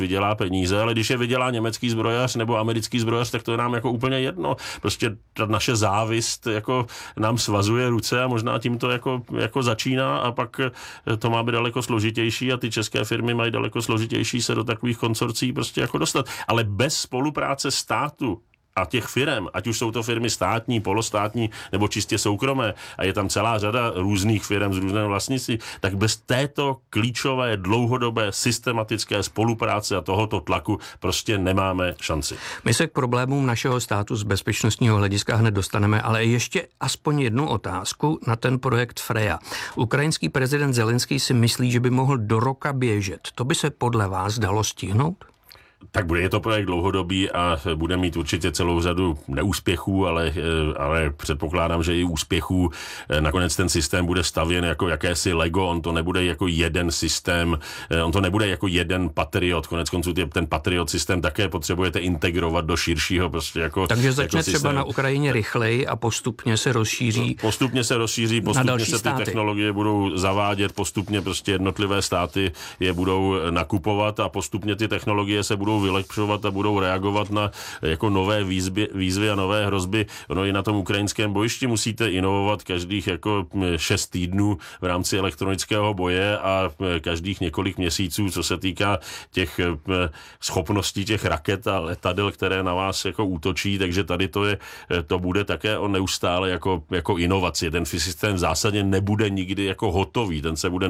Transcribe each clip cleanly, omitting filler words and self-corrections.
vydělá peníze, ale když je vydělá německý zbrojař nebo americký zbrojař, tak to je nám jako úplně jedno. Prostě ta naše závist jako nám svazuje ruce a možná tím to jako začíná a pak to má být daleko složitější a ty české firmy mají daleko složitější se do takových konsorcí prostě jako dostat. Ale bez spolupráce státu a těch firem, ať už jsou to firmy státní, polostátní nebo čistě soukromé, a je tam celá řada různých firem z různého vlastnictví, tak bez této klíčové, dlouhodobé, systematické spolupráce a tohoto tlaku prostě nemáme šanci. My se k problémům našeho státu z bezpečnostního hlediska hned dostaneme, ale ještě aspoň jednu otázku na ten projekt Freja. Ukrajinský prezident Zelenský si myslí, že by mohl do roka běžet. To by se podle vás dalo stihnout? Tak je to projekt dlouhodobý a bude mít určitě celou řadu neúspěchů, ale předpokládám, že i úspěchů. Nakonec ten systém bude stavěn jako jakési Lego, on to nebude jako jeden systém, on to nebude jako jeden Patriot. Konec konců ten Patriot systém také potřebujete integrovat do širšího prostě jako. Takže začne jako třeba na Ukrajině rychleji a postupně se rozšíří. Postupně se ty technologie budou zavádět, postupně prostě jednotlivé státy je budou nakupovat a postupně ty technologie se budou vylepšovat a budou reagovat na jako nové výzvy a nové hrozby. Ono i na tom ukrajinském bojišti musíte inovovat každých jako 6 týdnů v rámci elektronického boje a každých několik měsíců, co se týká těch schopností těch raket a letadel, které na vás jako útočí, takže tady to bude také o neustále jako inovaci. Ten systém v zásadě nebude nikdy jako hotový, ten se bude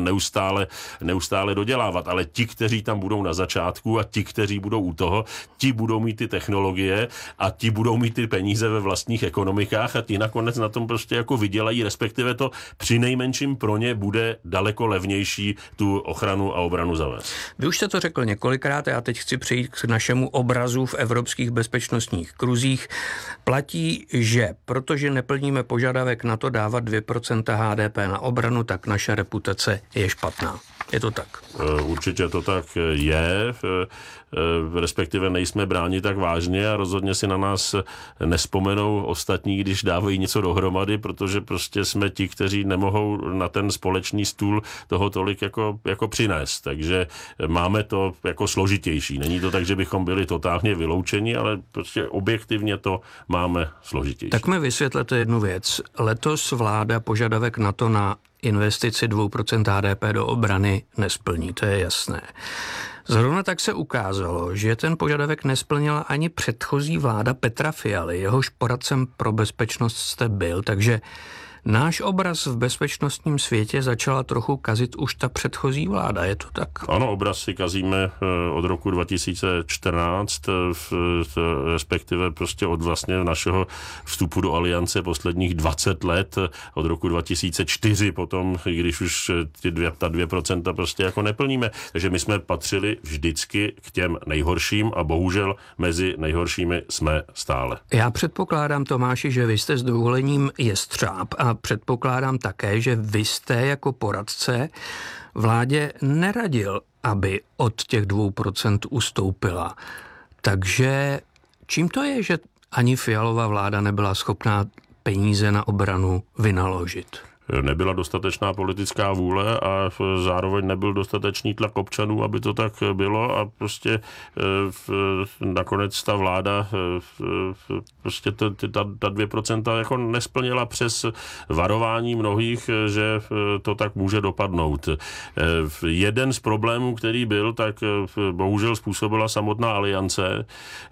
neustále dodělávat, ale ti, kteří tam budou na začátku a ti, kteří budou u toho, ti budou mít ty technologie a ti budou mít ty peníze ve vlastních ekonomikách a ti nakonec na tom prostě jako vydělají, respektive to přinejmenším pro ně bude daleko levnější tu ochranu a obranu zavést. Vy už jste to řekl několikrát a já teď chci přejít k našemu obrazu v evropských bezpečnostních kruzích. Platí, že protože neplníme požadavek na to dávat 2% HDP na obranu, tak naše reputace je špatná. Je to tak? Určitě to tak je, respektive nejsme bráni tak vážně a rozhodně si na nás nespomenou ostatní, když dávají něco dohromady, protože prostě jsme ti, kteří nemohou na ten společný stůl toho tolik jako přinést. Takže máme to jako složitější. Není to tak, že bychom byli totálně vyloučeni, ale prostě objektivně to máme složitější. Tak mi vysvětlete jednu věc. Letos vláda požadavek na to na investici 2% HDP do obrany nesplní, to je jasné. Zrovna tak se ukázalo, že ten požadavek nesplnila ani předchozí vláda Petra Fialy, jehož poradcem pro bezpečnost jste byl, takže náš obraz v bezpečnostním světě začala trochu kazit už ta předchozí vláda, je to tak? Ano, obraz si kazíme od roku 2014, respektive prostě od vlastně našeho vstupu do aliance posledních 20 let, od roku 2004 potom, když už ta 2% prostě jako neplníme. Takže my jsme patřili vždycky k těm nejhorším a bohužel mezi nejhoršími jsme stále. Já předpokládám, Tomáši, že vy jste s dovolením jestřáb a předpokládám také, že vy jste jako poradce vládě neradil, aby od těch 2% ustoupila. Takže čím to je, že ani Fialova vláda nebyla schopná peníze na obranu vynaložit? Nebyla dostatečná politická vůle a zároveň nebyl dostatečný tlak občanů, aby to tak bylo a prostě nakonec ta vláda prostě ta 2% jako nesplnila přes varování mnohých, že to tak může dopadnout. Jeden z problémů, který byl, tak bohužel způsobila samotná aliance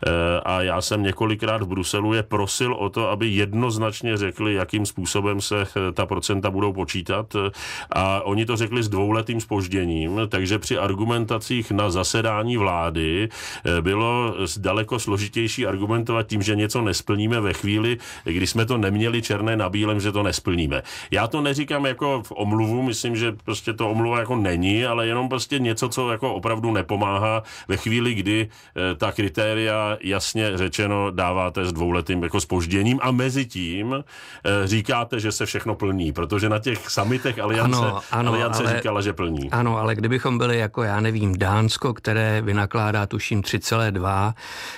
a já jsem několikrát v Bruselu je prosil o to, aby jednoznačně řekli, jakým způsobem se ta procenta budou počítat a oni to řekli s 2letým zpožděním, takže při argumentacích na zasedání vlády bylo daleko složitější argumentovat tím, že něco nesplníme ve chvíli, kdy jsme to neměli černé na bílém, že to nesplníme. Já to neříkám jako v omluvu, myslím, že prostě to omluva jako není, ale jenom prostě něco, co jako opravdu nepomáhá ve chvíli, kdy ta kritéria jasně řečeno dáváte s 2letým jako zpožděním a mezi tím říkáte, že se všechno plní, protože na těch summitech aliance říkala, že plní. Ano, ale kdybychom byli jako, já nevím, Dánsko, které vynakládá tuším 3,2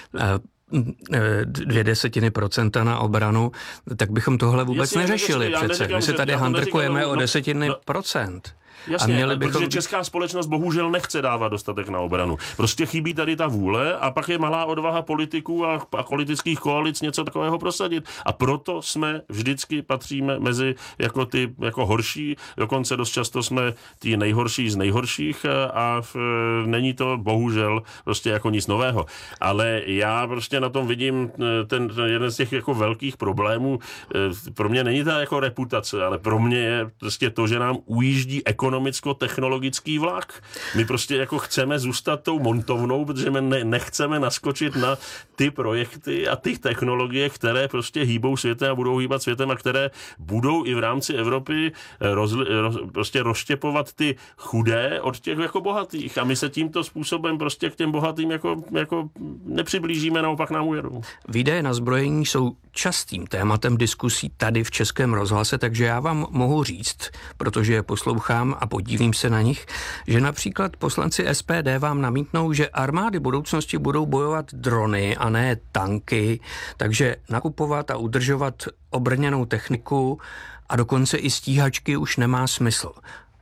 0,2% na obranu, tak bychom tohle vůbec neřešili přece. My se tady handrkujeme o 10%. Jasně, protože česká společnost bohužel nechce dávat dostatek na obranu. Prostě chybí tady ta vůle a pak je malá odvaha politiků a politických koalic něco takového prosadit. A proto jsme vždycky patříme mezi jako ty jako horší, dokonce dost často jsme ty nejhorší z nejhorších a není to bohužel prostě jako nic nového. Ale já prostě na tom vidím ten jeden z těch jako velkých problémů. Pro mě není ta jako reputace, ale pro mě je prostě to, že nám ujíždí ekonomicko-technologický vlak. My prostě jako chceme zůstat tou montovnou, protože my nechceme naskočit na ty projekty a ty technologie, které prostě hýbou světem a budou hýbat světem a které budou i v rámci Evropy prostě rozštěpovat ty chudé od těch jako bohatých. A my se tímto způsobem prostě k těm bohatým jako nepřiblížíme, naopak nám ujedou. Výdaje na zbrojení jsou častým tématem diskusí tady v Českém rozhlase, takže já vám mohu říct, protože je poslouchám a podívím se na nich, že například poslanci SPD vám namítnou, že armády budoucnosti budou bojovat drony a ne tanky, takže nakupovat a udržovat obrněnou techniku a dokonce i stíhačky už nemá smysl.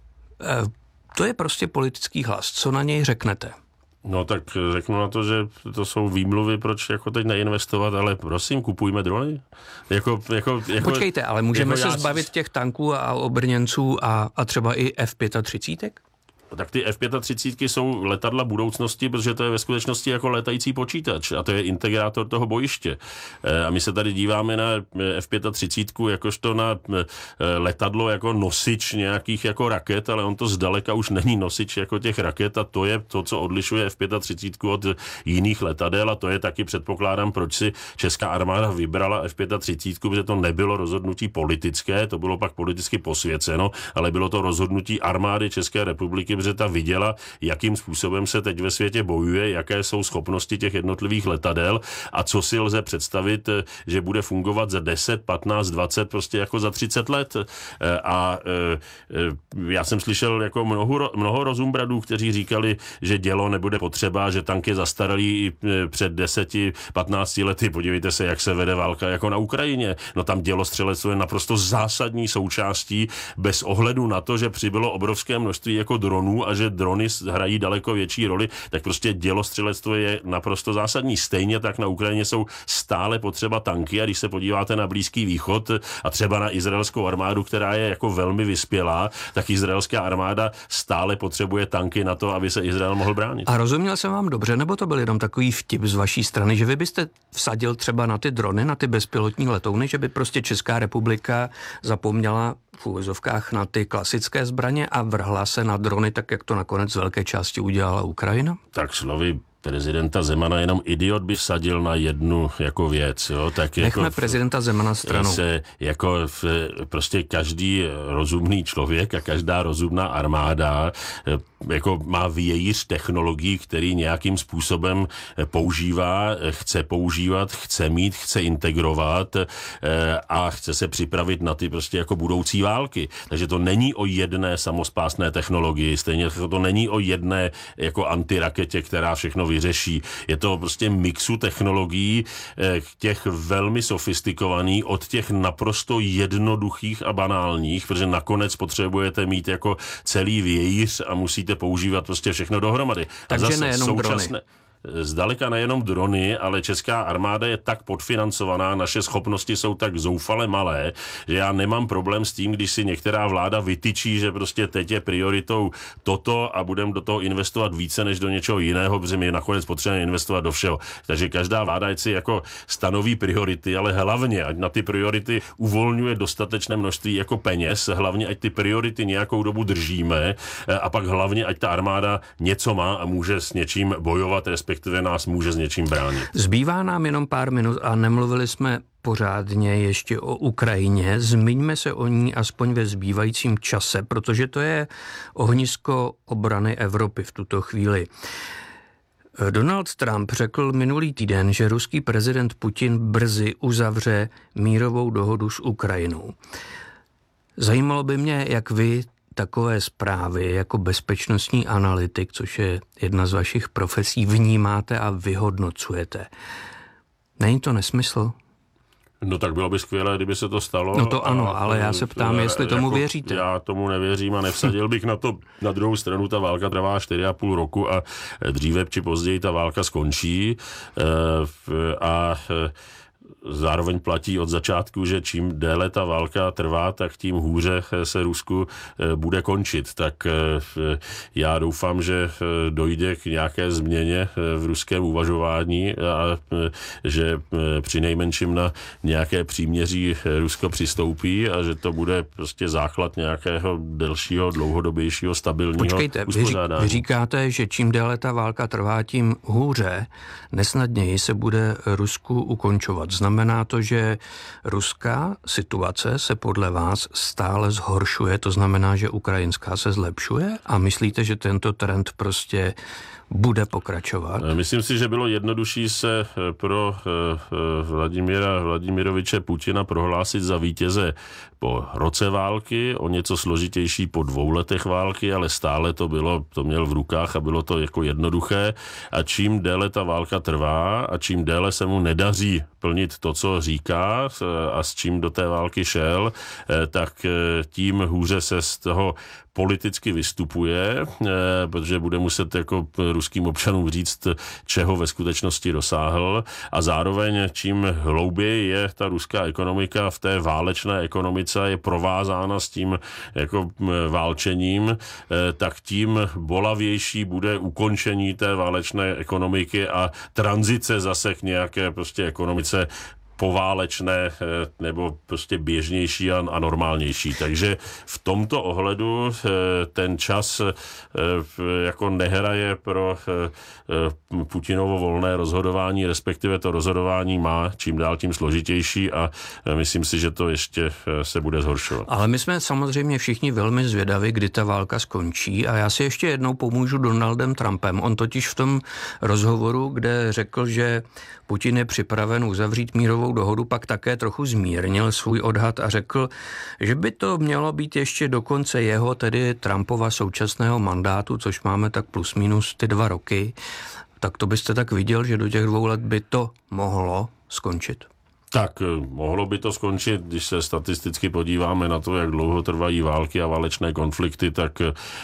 To je prostě politický hlas. Co na něj řeknete? No tak řeknu na to, že to jsou výmluvy, proč jako teď neinvestovat, ale prosím, kupujme drony. Počkejte, ale můžeme se zbavit těch tanků a obrněnců a třeba i F-35? Tak ty F-35 jsou letadla budoucnosti, protože to je ve skutečnosti jako létající počítač a to je integrátor toho bojiště. A my se tady díváme na F-35 jakožto na letadlo jako nosič nějakých jako raket, ale on to zdaleka už není nosič jako těch raket a to je to, co odlišuje F-35 od jiných letadel a to je taky předpokládám, proč si česká armáda vybrala F-35, protože to nebylo rozhodnutí politické, to bylo pak politicky posvěceno, ale bylo to rozhodnutí armády České republiky, protože ta viděla, jakým způsobem se teď ve světě bojuje, jaké jsou schopnosti těch jednotlivých letadel a co si lze představit, že bude fungovat za 10, 15, 20, prostě jako za 30 let. A já jsem slyšel jako mnoho rozumbradů, kteří říkali, že dělo nebude potřeba, že tank je zastaralý i před 10, 15 lety. Podívejte se, jak se vede válka jako na Ukrajině. No tam dělostřelectvo je naprosto zásadní součástí bez ohledu na to, že přibylo obrovské množství jako dronů a že drony hrají daleko větší roli, tak prostě dělostřelectvo je naprosto zásadní. Stejně tak na Ukrajině jsou stále potřeba tanky a když se podíváte na Blízký východ a třeba na izraelskou armádu, která je jako velmi vyspělá, tak izraelská armáda stále potřebuje tanky na to, aby se Izrael mohl bránit. A rozuměl jsem vám dobře, nebo to byl jenom takový vtip z vaší strany, že vy byste vsadil třeba na ty drony, na ty bezpilotní letouny, že by prostě Česká republika zapomněla v úvozovkách na ty klasické zbraně a vrhla se na drony, tak jak to nakonec z velké části udělala Ukrajina? Tak slovy prezidenta Zemana jenom idiot by vsadil na jednu jako věc. Jo? Tak nechme jako prezidenta Zemana stranou. Prostě každý rozumný člověk a každá rozumná armáda jako má vějíř technologií, který nějakým způsobem používá, chce používat, chce mít, chce integrovat a chce se připravit na ty prostě jako budoucí války. Takže to není o jedné samospásné technologii, stejně to není o jedné jako antiraketě, která všechno vyřeší. Je to prostě mixu technologií, těch velmi sofistikovaných, od těch naprosto jednoduchých a banálních, protože nakonec potřebujete mít jako celý vějíř a musíte používat prostě všechno dohromady. Takže a zase nejenom drony. Zdaleka nejenom drony, ale česká armáda je tak podfinancovaná, naše schopnosti jsou tak zoufale malé, že já nemám problém s tím, když si některá vláda vytyčí, že prostě teď je prioritou toto a budeme do toho investovat více než do něčeho jiného, protože my nakonec potřebujeme investovat do všeho. Takže každá vláda ať si jako stanoví priority, ale hlavně ať na ty priority uvolňuje dostatečné množství jako peněz, hlavně ať ty priority nějakou dobu držíme a pak hlavně ať ta armáda něco má a může s něčím bojovat, respektive nás může s něčím bránit. Zbývá nám jenom pár minut a nemluvili jsme pořádně ještě o Ukrajině. Zmiňme se o ní aspoň ve zbývajícím čase, protože to je ohnisko obrany Evropy v tuto chvíli. Donald Trump řekl minulý týden, že ruský prezident Putin brzy uzavře mírovou dohodu s Ukrajinou. Zajímalo by mě, jak vy takové zprávy jako bezpečnostní analytik, což je jedna z vašich profesí, vnímáte a vyhodnocujete. Není to nesmysl? No tak bylo by skvělé, kdyby se to stalo. No to ano, ale já se ptám, jestli tomu věříte. Já tomu nevěřím a nevsadil bych na to. Na druhou stranu ta válka trvá 4,5 roku a dříve či později ta válka skončí a zároveň platí od začátku, že čím déle ta válka trvá, tak tím hůře se Rusku bude končit. Tak já doufám, že dojde k nějaké změně v ruském uvažování a že přinejmenším na nějaké příměří Rusko přistoupí a že to bude prostě základ nějakého delšího, dlouhodobějšího, stabilního uspořádání. Vy říkáte, že čím déle ta válka trvá, tím hůře, nesnadněji se bude Rusku ukončovat. Znamená to, že ruská situace se podle vás stále zhoršuje, to znamená, že ukrajinská se zlepšuje a myslíte, že tento trend prostě bude pokračovat? Myslím si, že bylo jednodušší se pro Vladimiroviče Putina prohlásit za vítěze po roce války, o něco složitější po 2 letech války, ale stále to měl v rukách a bylo to jako jednoduché. A čím déle ta válka trvá a čím déle se mu nedaří plnit to, co říká a s čím do té války šel, tak tím hůře se z toho politicky vystupuje, protože bude muset jako ruským občanům říct, čeho ve skutečnosti dosáhl a zároveň čím hlouběji je ta ruská ekonomika v té válečné ekonomice je provázána s tím jako válčením, tak tím bolavější bude ukončení té válečné ekonomiky a tranzice zase k nějaké prostě ekonomice poválečné nebo prostě běžnější a normálnější. Takže v tomto ohledu ten čas jako nehraje pro Putinovo volné rozhodování, respektive to rozhodování má čím dál tím složitější a myslím si, že to ještě se bude zhoršovat. Ale my jsme samozřejmě všichni velmi zvědaví, kdy ta válka skončí a já si ještě jednou pomůžu Donaldem Trumpem. On totiž v tom rozhovoru, kde řekl, že Putin je připraven uzavřít mírovou dohodu, pak také trochu zmírnil svůj odhad a řekl, že by to mělo být ještě do konce jeho, tedy Trumpova současného mandátu, což máme tak plus minus ty 2 roky. Tak to byste tak viděl, že do těch 2 let by to mohlo skončit? Tak mohlo by to skončit, když se statisticky podíváme na to, jak dlouho trvají války a válečné konflikty, tak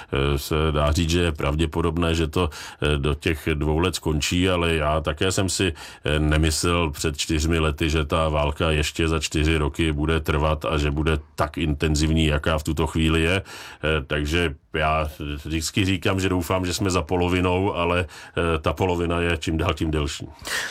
se dá říct, že je pravděpodobné, že to do těch 2 let skončí, ale já také jsem si nemyslel před 4 lety, že ta válka ještě za 4 roky bude trvat a že bude tak intenzivní, jaká v tuto chvíli je. Takže já vždycky říkám, že doufám, že jsme za polovinou, ale ta polovina je čím dál tím delší.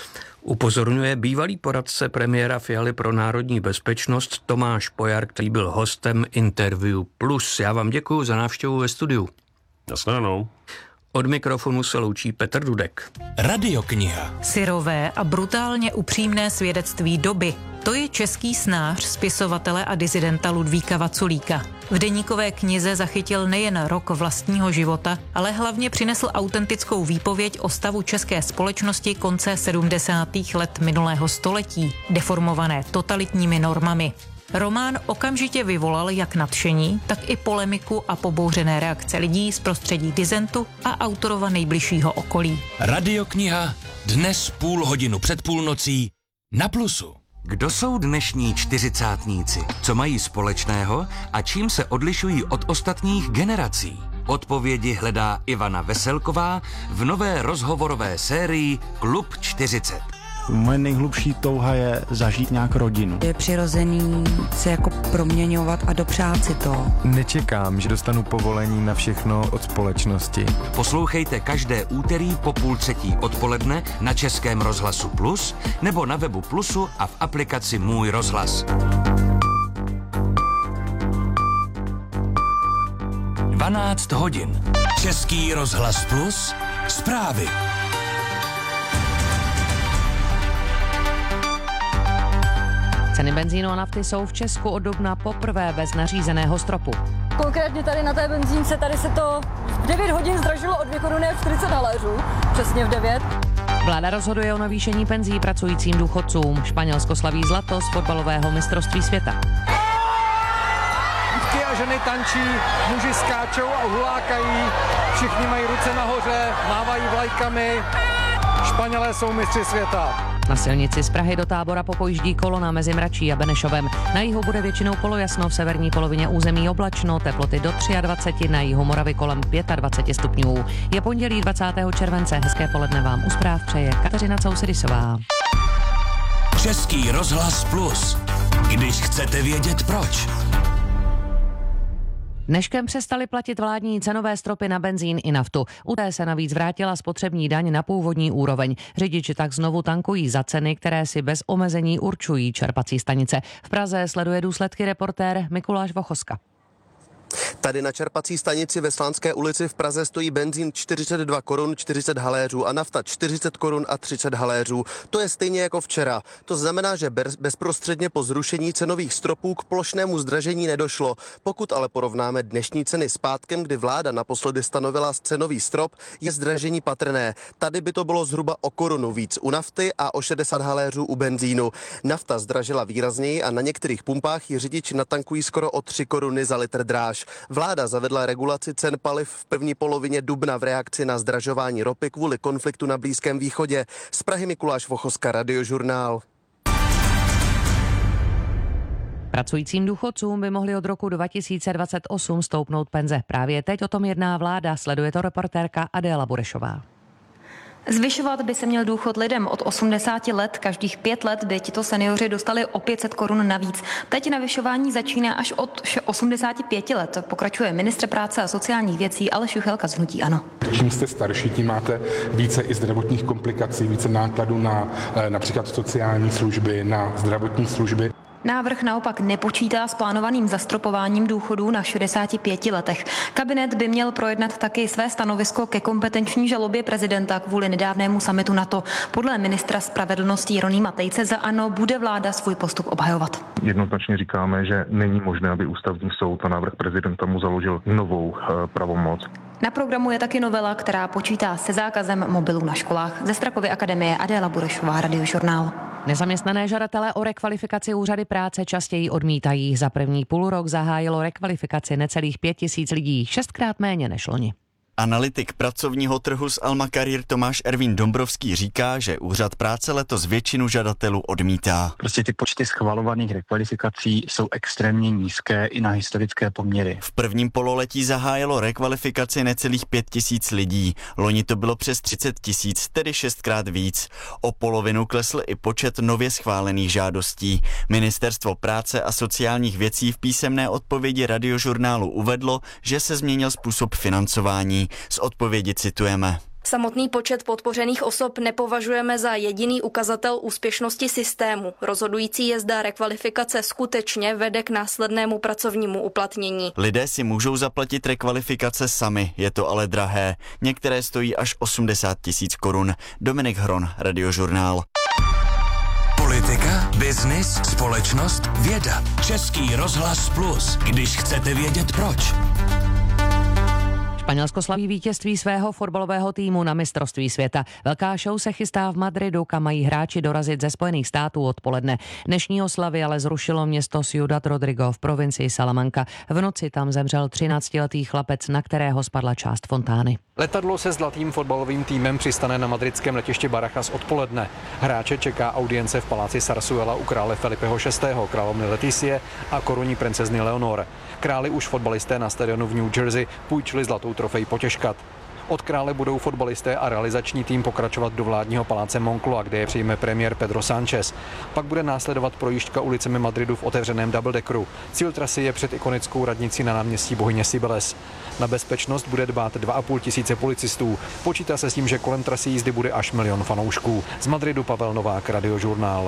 Upozorňuje bývalý poradce premiéra Fialy pro národní bezpečnost Tomáš Pojar, který byl hostem Interview Plus. Já vám děkuju za návštěvu ve studiu. Naschledanou. Od mikrofonu se loučí Petr Dudek. Radiokniha. Syrové a brutálně upřímné svědectví doby. To je český snář, spisovatele a disidenta Ludvíka Vaculíka. V deníkové knize zachytil nejen rok vlastního života, ale hlavně přinesl autentickou výpověď o stavu české společnosti konce 70. let minulého století, deformované totalitními normami. Román okamžitě vyvolal jak nadšení, tak i polemiku a pobouřené reakce lidí z prostředí disentu a autorova nejbližšího okolí. Radiokniha dnes 0,5 hodiny před půlnocí na Plusu. Kdo jsou dnešní čtyřicátníci? Co mají společného a čím se odlišují od ostatních generací? Odpovědi hledá Ivana Veselková v nové rozhovorové sérii Klub 40. Moje nejhlubší touha je zažít nějak rodinu. Je přirozený se jako proměňovat a dopřát si to. Nečekám, že dostanu povolení na všechno od společnosti. Poslouchejte každé úterý po 2:30 odpoledne na Českém rozhlasu Plus nebo na webu Plusu a v aplikaci Můj rozhlas. 12 hodin. Český rozhlas Plus. Zprávy. Ceny benzínu a nafty jsou v Česku od dubna poprvé bez nařízeného stropu. Konkrétně tady na té benzínce, tady se to v 9 hodin zdražilo o 2 koruny 40 haléřů, přesně v 9. Vláda rozhoduje o navýšení penzí pracujícím důchodcům. Španělsko slaví zlato z fotbalového mistrovství světa. Dívky a ženy tančí, muži skáčou a hulákají, všichni mají ruce nahoře, mávají vlajkami. Španělé jsou mistři světa. Na silnici z Prahy do Tábora popojíždí kolona mezi Mračí a Benešovem. Na jihu bude většinou polojasno, v severní polovině území oblačno, teploty do 23, na jihu Moravy kolem 25 stupňů. Je pondělí 20. července, hezké poledne vám u zpráv přeje Kateřina Cousedisová. Český rozhlas Plus. Když chcete vědět proč. Dneškem přestali platit vládní cenové stropy na benzín i naftu. U té se navíc vrátila spotřební daň na původní úroveň. Řidiči tak znovu tankují za ceny, které si bez omezení určují čerpací stanice. V Praze sleduje důsledky reportér Mikuláš Vochoska. Tady na čerpací stanici ve Slánské ulici v Praze stojí benzín 42 korun 40 haléřů a nafta 40 korun a 30 haléřů. To je stejně jako včera. To znamená, že bezprostředně po zrušení cenových stropů k plošnému zdražení nedošlo. Pokud ale porovnáme dnešní ceny s pátkem, kdy vláda naposledy stanovila cenový strop, je zdražení patrné. Tady by to bylo zhruba o korunu víc u nafty a o 60 haléřů u benzínu. Nafta zdražila výrazněji a na některých pumpách ji řidiči natankují skoro o 3 koruny za litr dráž. Vláda zavedla regulaci cen paliv v první polovině dubna v reakci na zdražování ropy kvůli konfliktu na Blízkém východě. Z Prahy Mikuláš Vochoska, Radiožurnál. Pracujícím důchodcům by mohly od roku 2028 stoupnout penze. Právě teď o tom jedná vláda, sleduje to reportérka Adéla Burešová. Zvyšovat by se měl důchod lidem od 80 let. Každých 5 let by tito seniori dostali o 500 korun navíc. Teď navyšování začíná až od 85 let. Pokračuje ministr práce a sociálních věcí Aleš Juchelka z hnutí ANO. Čím jste starší, tím máte více i zdravotních komplikací, více nákladů na například sociální služby, na zdravotní služby. Návrh naopak nepočítá s plánovaným zastropováním důchodů na 65 letech. Kabinet by měl projednat taky své stanovisko ke kompetenční žalobě prezidenta kvůli nedávnému summitu NATO. Podle ministra spravedlnosti Jeronýma Tejce za ANO bude vláda svůj postup obhajovat. Jednoznačně říkáme, že není možné, aby ústavní soud na návrh prezidenta mu založil novou pravomoc. Na programu je taky novela, která počítá se zákazem mobilů na školách. Ze Strakovy akademie Adéla Burešová, Radiožurnál. Nezaměstnané žadatelé o rekvalifikaci úřady práce častěji odmítají. Za první půlrok zahájilo rekvalifikaci necelých 5 000 lidí, 6krát méně než loni. Analytik pracovního trhu z Alma Career Tomáš Ervín Dombrovský říká, že úřad práce letos většinu žadatelů odmítá. Prostě ty počty schvalovaných rekvalifikací jsou extrémně nízké i na historické poměry. V prvním pololetí zahájilo rekvalifikaci necelých 5 000 lidí. Loni to bylo přes 30 000, tedy 6krát víc. O polovinu klesl i počet nově schválených žádostí. Ministerstvo práce a sociálních věcí v písemné odpovědi Radiožurnálu uvedlo, že se změnil způsob financování. Z odpovědi citujeme. Samotný počet podpořených osob nepovažujeme za jediný ukazatel úspěšnosti systému. Rozhodující je, zda rekvalifikace skutečně vede k následnému pracovnímu uplatnění. Lidé si můžou zaplatit rekvalifikace sami, je to ale drahé. Některé stojí až 80 000 korun. Dominik Hron, Radiožurnál. Politika, biznis, společnost, věda. Český rozhlas Plus. Když chcete vědět proč. Španělsko slaví vítězství svého fotbalového týmu na mistrovství světa. Velká show se chystá v Madridu, kam mají hráči dorazit ze Spojených států odpoledne. Dnešní oslavy ale zrušilo město Ciudad Rodrigo v provincii Salamanca. V noci tam zemřel 13letý chlapec, na kterého spadla část fontány. Letadlo se zlatým fotbalovým týmem přistane na madridském letišti Barajas odpoledne. Hráče čeká audience v paláci Sarsuela u krále Felipeho VI., královny Leticie a korunní princezny Leonor. Králi už fotbalisté na stadionu v New Jersey půjčili zlatou trofej potěškat. Od krále budou fotbalisté a realizační tým pokračovat do vládního paláce Moncloa, kde je přijme premiér Pedro Sánchez. Pak bude následovat projížďka ulicemi Madridu v otevřeném doubledeckeru. Cíl trasy je před ikonickou radnicí na náměstí bohyně Cibeles. Na bezpečnost bude dbát 2 500 policistů. Počítá se s tím, že kolem trasy jízdy bude až 1 000 000 fanoušků. Z Madridu Pavel Novák, Radiožurnál.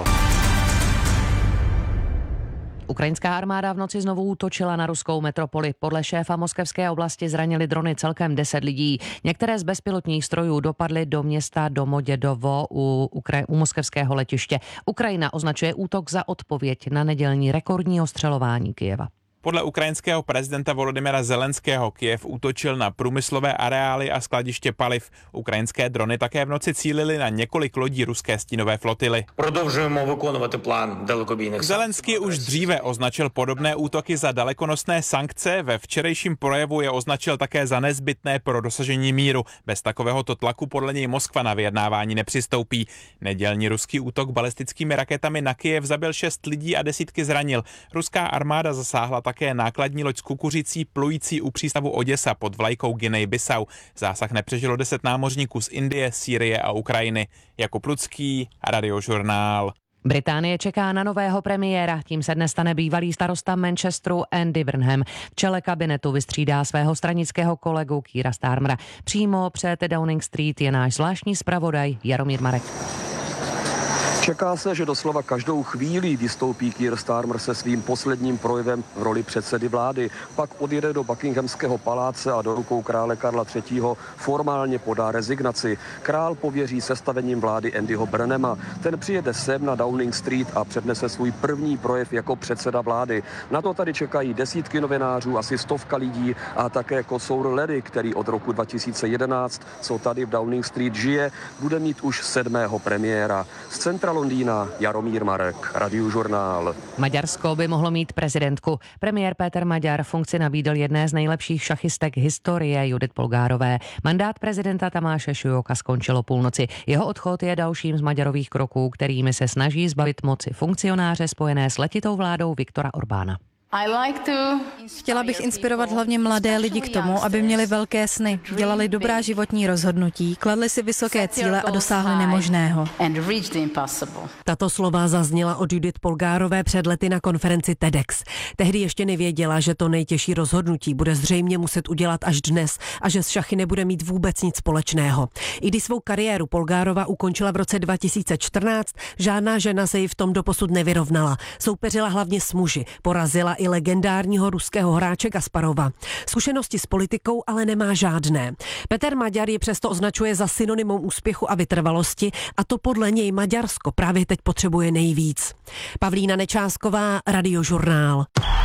Ukrajinská armáda v noci znovu útočila na ruskou metropoli. Podle šéfa moskevské oblasti zranili drony celkem 10 lidí. Některé z bezpilotních strojů dopadly do města Domodědovo u moskevského letiště. Ukrajina označuje útok za odpověď na nedělní rekordní ostřelování Kyjeva. Podle ukrajinského prezidenta Volodymyra Zelenského Kyjev útočil na průmyslové areály a skladiště paliv. Ukrajinské drony také v noci cílily na několik lodí ruské stínové flotily. Zelenský už dříve označil podobné útoky za dalekonosné sankce, ve včerejším projevu je označil také za nezbytné pro dosažení míru. Bez takovéhoto tlaku podle něj Moskva na vyjednávání nepřistoupí. Nedělní ruský útok balistickými raketami na Kyjev zabil 6 lidí a desítky zranil. Ruská armáda zasáhla také nákladní loď s kukuřicí plující u přístavu Oděsa pod vlajkou Guinea-Bissau. Zásah nepřežilo 10 námořníků z Indie, Sýrie a Ukrajiny. Jakub Lucký, Radiožurnál. Británie čeká na nového premiéra, tím se dnes stane bývalý starosta Manchesteru Andy Burnham. V čele kabinetu vystřídá svého stranického kolegu Keira Starmera. Přímo před Downing Street je náš zvláštní zpravodaj Jaromír Marek. Čeká se, že doslova každou chvíli vystoupí Keir Starmer se svým posledním projevem v roli předsedy vlády. Pak odjede do Buckinghamského paláce a do rukou krále Karla III. Formálně podá rezignaci. Král pověří sestavením vlády Andyho Burnhama. Ten přijede sem na Downing Street a přednese svůj první projev jako předseda vlády. Na to tady čekají desítky novinářů, asi 100 lidí a také kocour Ledy, který od roku 2011, co tady v Downing Street žije, bude mít už 7. premiéra. Z centra Londýna Jaromír Marek, Radiožurnál. Maďarsko by mohlo mít prezidentku. Premiér Péter Maďar funkci nabídl jedné z nejlepších šachistek historie Judith Polgárové. Mandát prezidenta Tamáše Šujoka skončil o půlnoci. Jeho odchod je dalším z Maďarových kroků, kterými se snaží zbavit moci funkcionáře spojené s letitou vládou Viktora Orbána. Chtěla bych inspirovat hlavně mladé lidi k tomu, aby měli velké sny, dělali dobrá životní rozhodnutí, kladli si vysoké cíle a dosáhli nemožného. Tato slova zazněla od Judith Polgárové před lety na konferenci TEDx. Tehdy ještě nevěděla, že to nejtěžší rozhodnutí bude zřejmě muset udělat až dnes a že s šachy nebude mít vůbec nic společného. I když svou kariéru Polgárova ukončila v roce 2014, žádná žena se jí v tom doposud nevyrovnala. Soupeřila hlavně s muži, porazila i legendárního ruského hráče Kasparova. Zkušenosti s politikou ale nemá žádné. Peter Maďar ji přesto označuje za synonymum úspěchu a vytrvalosti a to podle něj Maďarsko právě teď potřebuje nejvíc. Pavlína Nečásková, Radiožurnál.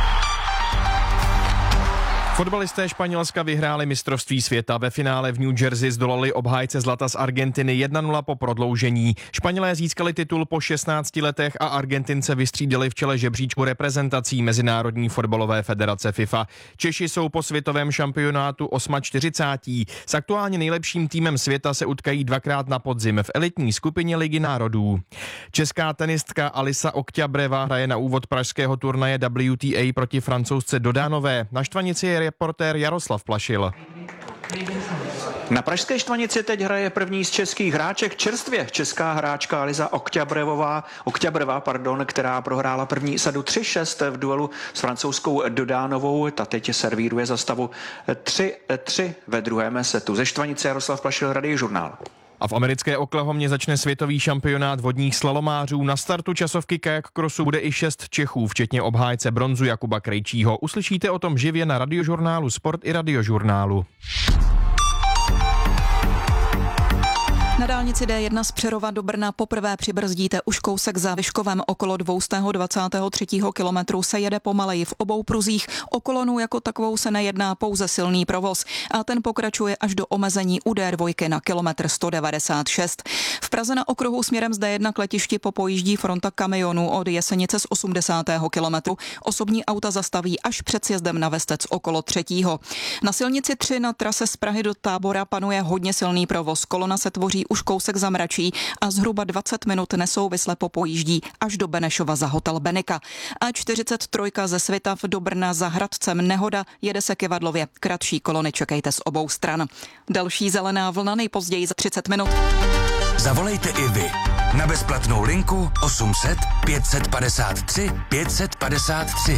Fotbalisté Španělska vyhráli mistrovství světa. Ve finále v New Jersey zdolali obhájce zlata z Argentiny 1-0 po prodloužení. Španělé získali titul po 16 letech a Argentince vystřídali v čele žebříčku reprezentací Mezinárodní fotbalové federace FIFA. Češi jsou po světovém šampionátu 48. S aktuálně nejlepším týmem světa se utkají dvakrát na podzim v elitní skupině Ligy národů. Česká tenistka Alisa Oktjabreva hraje na úvod pražského turnaje WTA proti Francouzce Dodánové. Na štvanici je reportér Jaroslav Plašil. Na pražské štvanici teď hraje první z českých hráček čerstvě. Česká hráčka Alisa Oktjabreva, která prohrála první sadu 3-6 v duelu s francouzskou Dodánovou. Ta teď servíruje za stavu 3-3 ve druhém setu. Ze štvanice Jaroslav Plašil, Radiožurnál. A v americké Oklahomě začne světový šampionát vodních slalomářů. Na startu časovky kajak krosu bude i 6 Čechů, včetně obhájce bronzu Jakuba Krejčího. Uslyšíte o tom živě na Radiožurnálu Sport i Radiožurnálu. Na dálnici D1 z Přerova do Brna poprvé přibrzdíte už kousek za Vyškovem. Okolo 223. kilometru se jede pomaleji v obou pruzích. O kolonu jako takovou se nejedná, pouze silný provoz. A ten pokračuje až do omezení u D2 na kilometr 196. V Praze na okruhu směrem z D1 k letišti popojíždí fronta kamionů od Jesenice z 80. kilometru. Osobní auta zastaví až před sjezdem na Vestec okolo 3. Na silnici 3 na trase z Prahy do Tábora panuje hodně silný provoz. Kolona se tvoří už kousek za Mračí a zhruba 20 minut nesouvisle popojíždí až do Benešova za hotel Benika. A 43 ze Svitav do Brna za Hradcem nehoda, jede se Kyvadlově. Kratší kolony čekejte z obou stran. Další zelená vlna nejpozději za 30 minut. Zavolejte i vy na bezplatnou linku 800 553 553.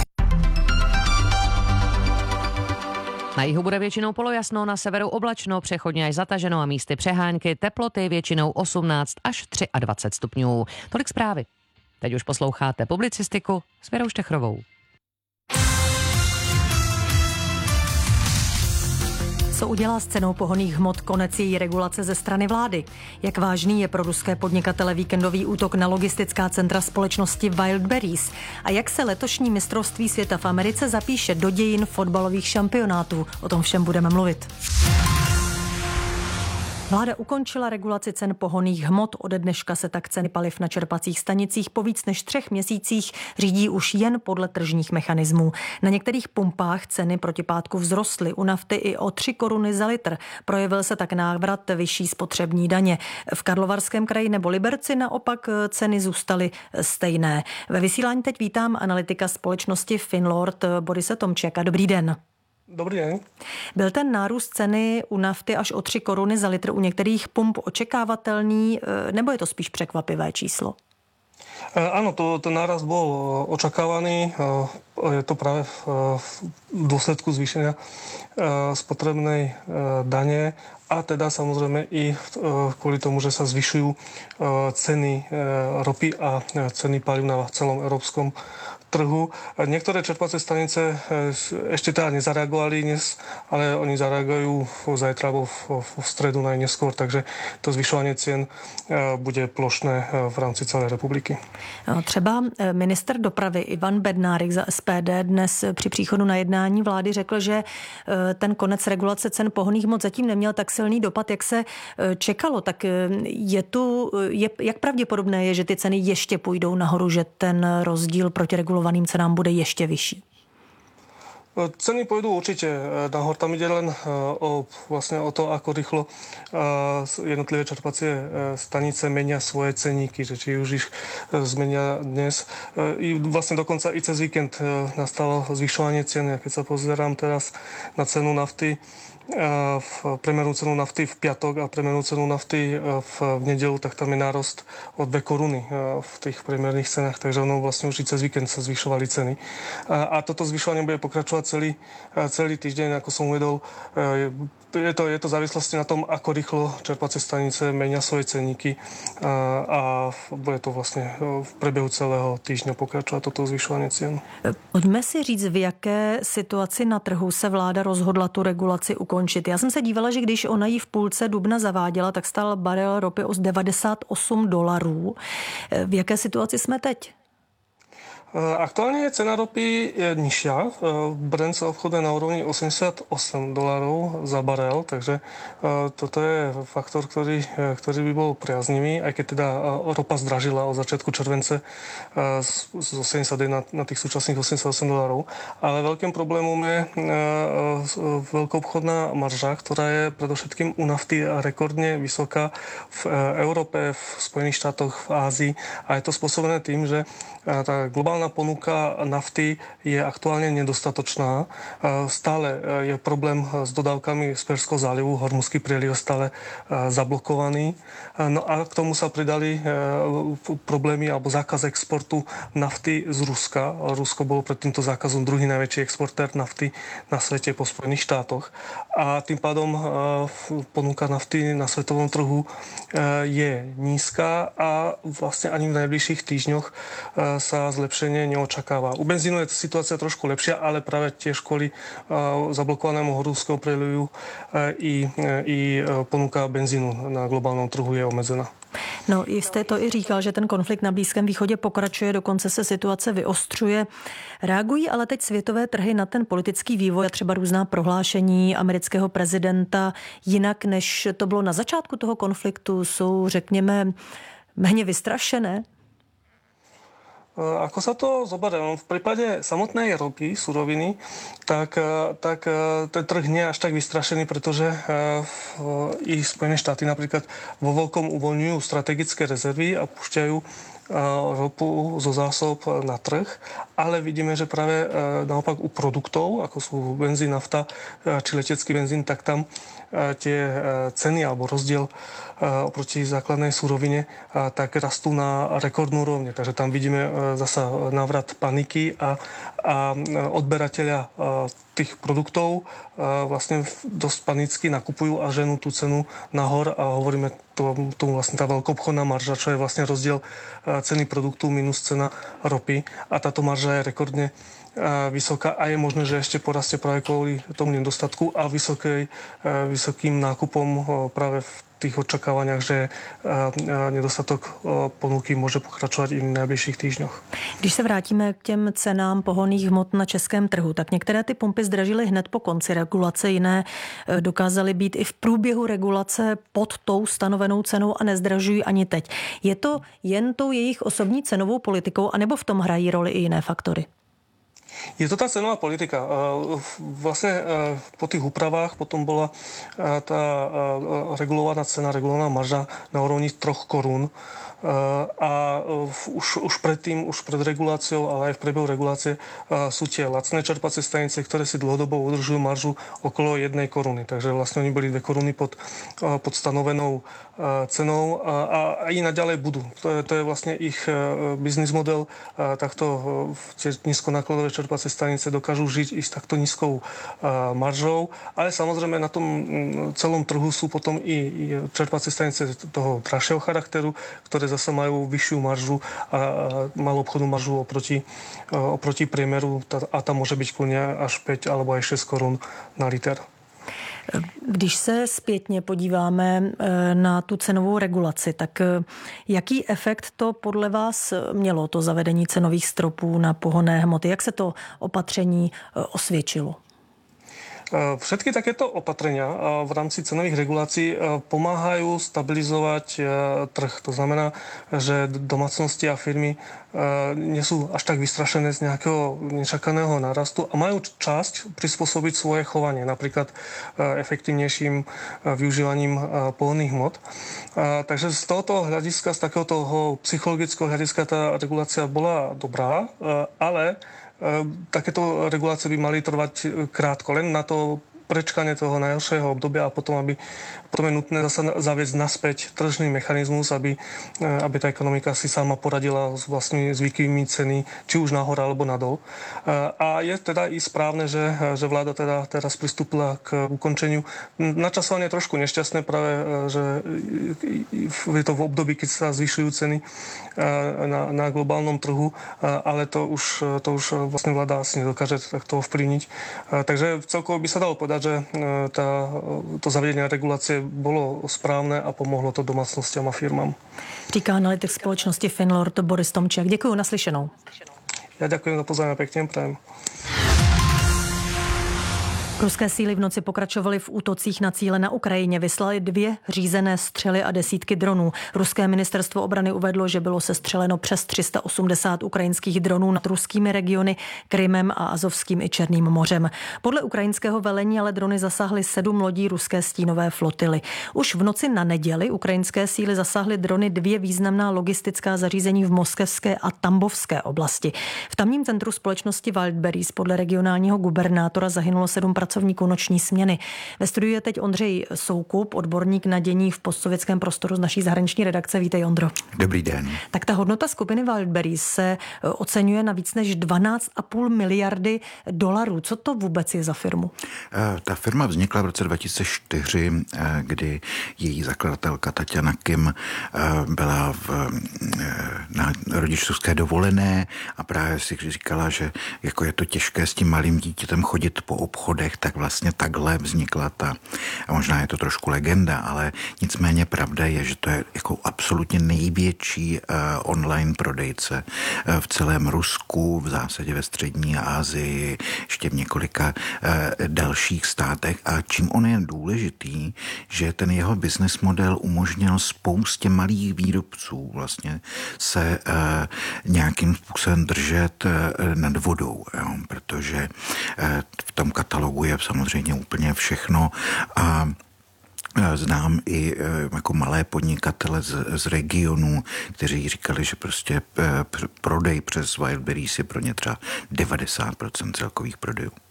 Na jihu bude většinou polojasno, na severu oblačno, přechodně až zataženo a místy přehánky, teploty většinou 18 až 23 stupňů. Tolik zprávy. Teď už posloucháte publicistiku s Věrou Štechrovou. Co udělá s cenou pohonných hmot konec její regulace ze strany vlády? Jak vážný je pro ruské podnikatele víkendový útok na logistická centra společnosti Wildberries? A jak se letošní mistrovství světa v Americe zapíše do dějin fotbalových šampionátů? O tom všem budeme mluvit. Vláda ukončila regulaci cen pohonných hmot. Ode dneška se tak ceny paliv na čerpacích stanicích po víc než 3 měsících řídí už jen podle tržních mechanismů. Na některých pumpách ceny proti pátku vzrostly, u nafty i o 3 koruny za litr. Projevil se tak návrat vyšší spotřební daně. V Karlovarském kraji nebo Liberci naopak ceny zůstaly stejné. Ve vysílání teď vítám analytika společnosti Finlord Borise Tomčeka. Dobrý den. Dobrý den. Byl ten nárůst ceny u nafty až o 3 koruny za litr u některých pump očekávatelný, nebo je to spíš překvapivé číslo? Áno, ten nárast bol očakávaný. Je to práve v dôsledku zvýšenia spotrebnej dane a teda samozrejme i kvôli tomu, že sa zvyšujú ceny ropy a ceny palív na celom európskom trhu. Niektoré čerpacie stanice ešte teda nezareagovali dnes, ale oni zareagujú zajtra alebo v stredu najneskôr, takže to zvyšovanie cien bude plošné v rámci celé republiky. Třeba ministr dopravy Ivan Bednárik za SPD dnes při příchodu na jednání vlády řekl, že ten konec regulace cen pohonných hmot zatím neměl tak silný dopad, jak se čekalo. Tak jak pravděpodobné je, že ty ceny ještě půjdou nahoru, že ten rozdíl proti regulovaným cenám bude ještě vyšší? Ceny pôjdu určite nahor. Tam ide len o to, ako rýchlo jednotlivé čerpacie stanice menia svoje ceníky, že či už ich zmenia dnes. I vlastne dokonca i cez víkend nastalo zvyšovanie cien. Keď sa pozerám teraz na cenu nafty, v priemernu cenu nafty v piatok a priemernu cenu nafty v nedeľu, tak tam je nárost o 2 koruny v tých priemerných cenách, takže ono vlastne už i cez víkend sa zvyšovali ceny. A toto zvyšovanie bude pokračovať celý týždeň, ako som uvedol. Je to závislosti na tom, ako rýchlo čerpacie stanice menia svoje ceníky a bude to vlastne v priebehu celého týždňa pokračovať toto zvyšovanie cien. Pojďme si říct, v jaké situaci na trhu se vláda rozhodla tu regulaci ukončit. Já jsem se dívala, že když ona ji v půlce dubna zaváděla, tak stál barel ropy o $98. V jaké situaci jsme teď? Aktuálne cena ropy je nižšia. Brent sa obchoduje na úrovni $88 za barel, takže toto je faktor, ktorý by bol priaznivý, aj keď teda ropa zdražila od začiatku července z 81 na tých súčasných $88. Ale veľkým problémom je veľkoobchodná marža, ktorá je predovšetkým u nafty rekordne vysoká v Európe, v Spojených štátoch, v Ázii a je to spôsobené tým, že tá globálna ponuka nafty je aktuálne nedostatočná. Stále je problém s dodávkami z Perzského zálivu, Hormuzský prieliv je stále zablokovaný. No a k tomu sa pridali problémy alebo zákaz exportu nafty z Ruska. Rusko bolo pred týmto zákazom druhý najväčší exportér nafty na svete po Spojených štátoch. A tým pádom ponuka nafty na svetovom trhu je nízka a vlastne ani v najbližších týždňoch sa zlepšenie neočakáva. U benzínu je situácia trošku lepšia, ale práve tiež kvôli zablokovanému Hormuzského prielivu i ponuka benzínu na globálnom trhu je omezená. No, jste to i říkal, že ten konflikt na Blízkém východě pokračuje, dokonce se situace vyostřuje. Reagují ale teď světové trhy na ten politický vývoj a třeba různá prohlášení amerického prezidenta jinak, než to bylo na začátku toho konfliktu, jsou, řekněme, méně vystrašené? Ako sa to zoberie? V prípade samotnej ropy, suroviny, tak ten trh nie je až tak vystrašený, pretože i Spojené štáty napríklad vo veľkom uvoľňujú strategické rezervy a púšťajú ropu zo zásob na trh, ale vidíme, že práve naopak u produktov, ako sú benzín, nafta či letecký benzín, tak tam tie ceny alebo rozdiel oproti základnej surovine tak rastú na rekordnú úrovne. Takže tam vidíme zasa návrat paniky a odberateľia tých produktov vlastne dosť panicky nakupujú a ženú tú cenu nahor a hovoríme tomu vlastne tá veľkoobchodná marža, čo je vlastne rozdiel ceny produktu minus cena ropy a táto marža je rekordne vysoká a je možné, že ešte porastie práve kvôli tomu nedostatku a vysokým nákupom práve v tých očakávaniach, že nedostatok ponuky může pokračovat i v nejbližších týždňoch. Když se vrátíme k těm cenám pohonných hmot na českém trhu, tak některé ty pumpy zdražily hned po konci regulace, jiné dokázaly být i v průběhu regulace pod tou stanovenou cenou a nezdražují ani teď. Je to jen tou jejich osobní cenovou politikou, anebo v tom hrají roli i jiné faktory? Je to tá cenová politika. Vlastne po tých úpravách potom bola tá regulovaná cena, regulovaná marža na úrovni 3 korún. A už predtým, už pred reguláciou, ale aj v priebehu regulácie sú tie lacné čerpacie stanice, ktoré si dlhodobo udržujú maržu okolo 1 koruny. Takže vlastne oni boli 2 koruny pod stanovenou cenou a i naďalej budú. To je vlastne ich biznis model. Takto tie nízkonákladové čerpacie stanice dokážu žiť i s takto nízkou maržou, ale samozrejme na tom celom trhu sú potom i čerpacie stanice toho drahšieho charakteru, ktoré zase majú vyššiu maržu a malú obchodnú maržu oproti priemeru a tam môže byť kľudne až 5 alebo aj 6 korun na liter. Když se zpětně podíváme na tu cenovou regulaci, tak jaký efekt to podle vás mělo, to zavedení cenových stropů na pohonné hmoty? Jak se to opatření osvědčilo? Všetky takéto opatrenia v rámci cenových regulácií pomáhajú stabilizovať trh. To znamená, že domácnosti a firmy nie sú až tak vystrašené z nejakého nečakaného nárastu a majú časť prispôsobiť svoje chovanie, napríklad efektívnejším využívaním pohonných hmot. Takže z tohoto hľadiska, z takého toho psychologického hľadiska tá regulácia bola dobrá, ale takéto regulácie by mali trvať krátko, len na to prečkanie toho najhoršieho obdobia a potom je nutné zase zaviesť naspäť tržný mechanizmus, aby tá ekonomika si sama poradila s vlastnými zvykými ceny, či už nahor alebo nadol. A je teda i správne, že vláda teda teraz pristúpila k ukončeniu. Načasovanie je trošku nešťastné práve, že je to v období, keď sa zvyšujú ceny na globálnom trhu, ale to už vlastne vláda asi nedokáže takto ovplyvniť. Takže celkovo by sa dalo povedať, že to zavedenie regulácie bolo správné a pomohlo to domácnostiam a firmám. Říká analytik společnosti Finlord Boris Tomčák. Děkuji, naslyšenou. Ja ďakujem za pozvání, pekne prajem. Ruské síly v noci pokračovaly v útocích na cíle na Ukrajině, vyslali 2 řízené střely a desítky dronů. Ruské ministerstvo obrany uvedlo, že bylo sestřeleno přes 380 ukrajinských dronů nad ruskými regiony Krymem a Azovským i Černým mořem. Podle ukrajinského velení ale drony zasáhly 7 lodí ruské stínové flotily. Už v noci na neděli ukrajinské síly zasáhly drony 2 významná logistická zařízení v moskevské a Tambovské oblasti. V tamním centru společnosti Wildberries podle regionálního gubernátora zahynulo 7 pracovníků noční směny. Ve studiu je teď Ondřej Soukup, odborník na dění v postsovětském prostoru z naší zahraniční redakce. Vítej, Ondro. Dobrý den. Tak ta hodnota skupiny Wildberries se oceňuje na víc než 12,5 miliardy dolarů. Co to vůbec je za firmu? Ta firma vznikla v roce 2004, kdy její zakladatelka Tatjana Kim byla na rodičovské dovolené a právě si říkala, že jako je to těžké s tím malým dítětem chodit po obchodech, tak vlastně takhle vznikla a možná je to trošku legenda, ale nicméně pravda je, že to je jako absolutně největší online prodejce v celém Rusku, v zásadě ve střední Asii, ještě v několika dalších státech. A čím on je důležitý, že ten jeho business model umožnil spoustě malých výrobců vlastně se nějakým způsobem držet nad vodou, jo? Protože v tom katalogu je samozřejmě úplně všechno a znám i jako malé podnikatele z regionů, kteří říkali, že prostě prodej přes Wildberries je pro ně třeba 90% celkových prodejů.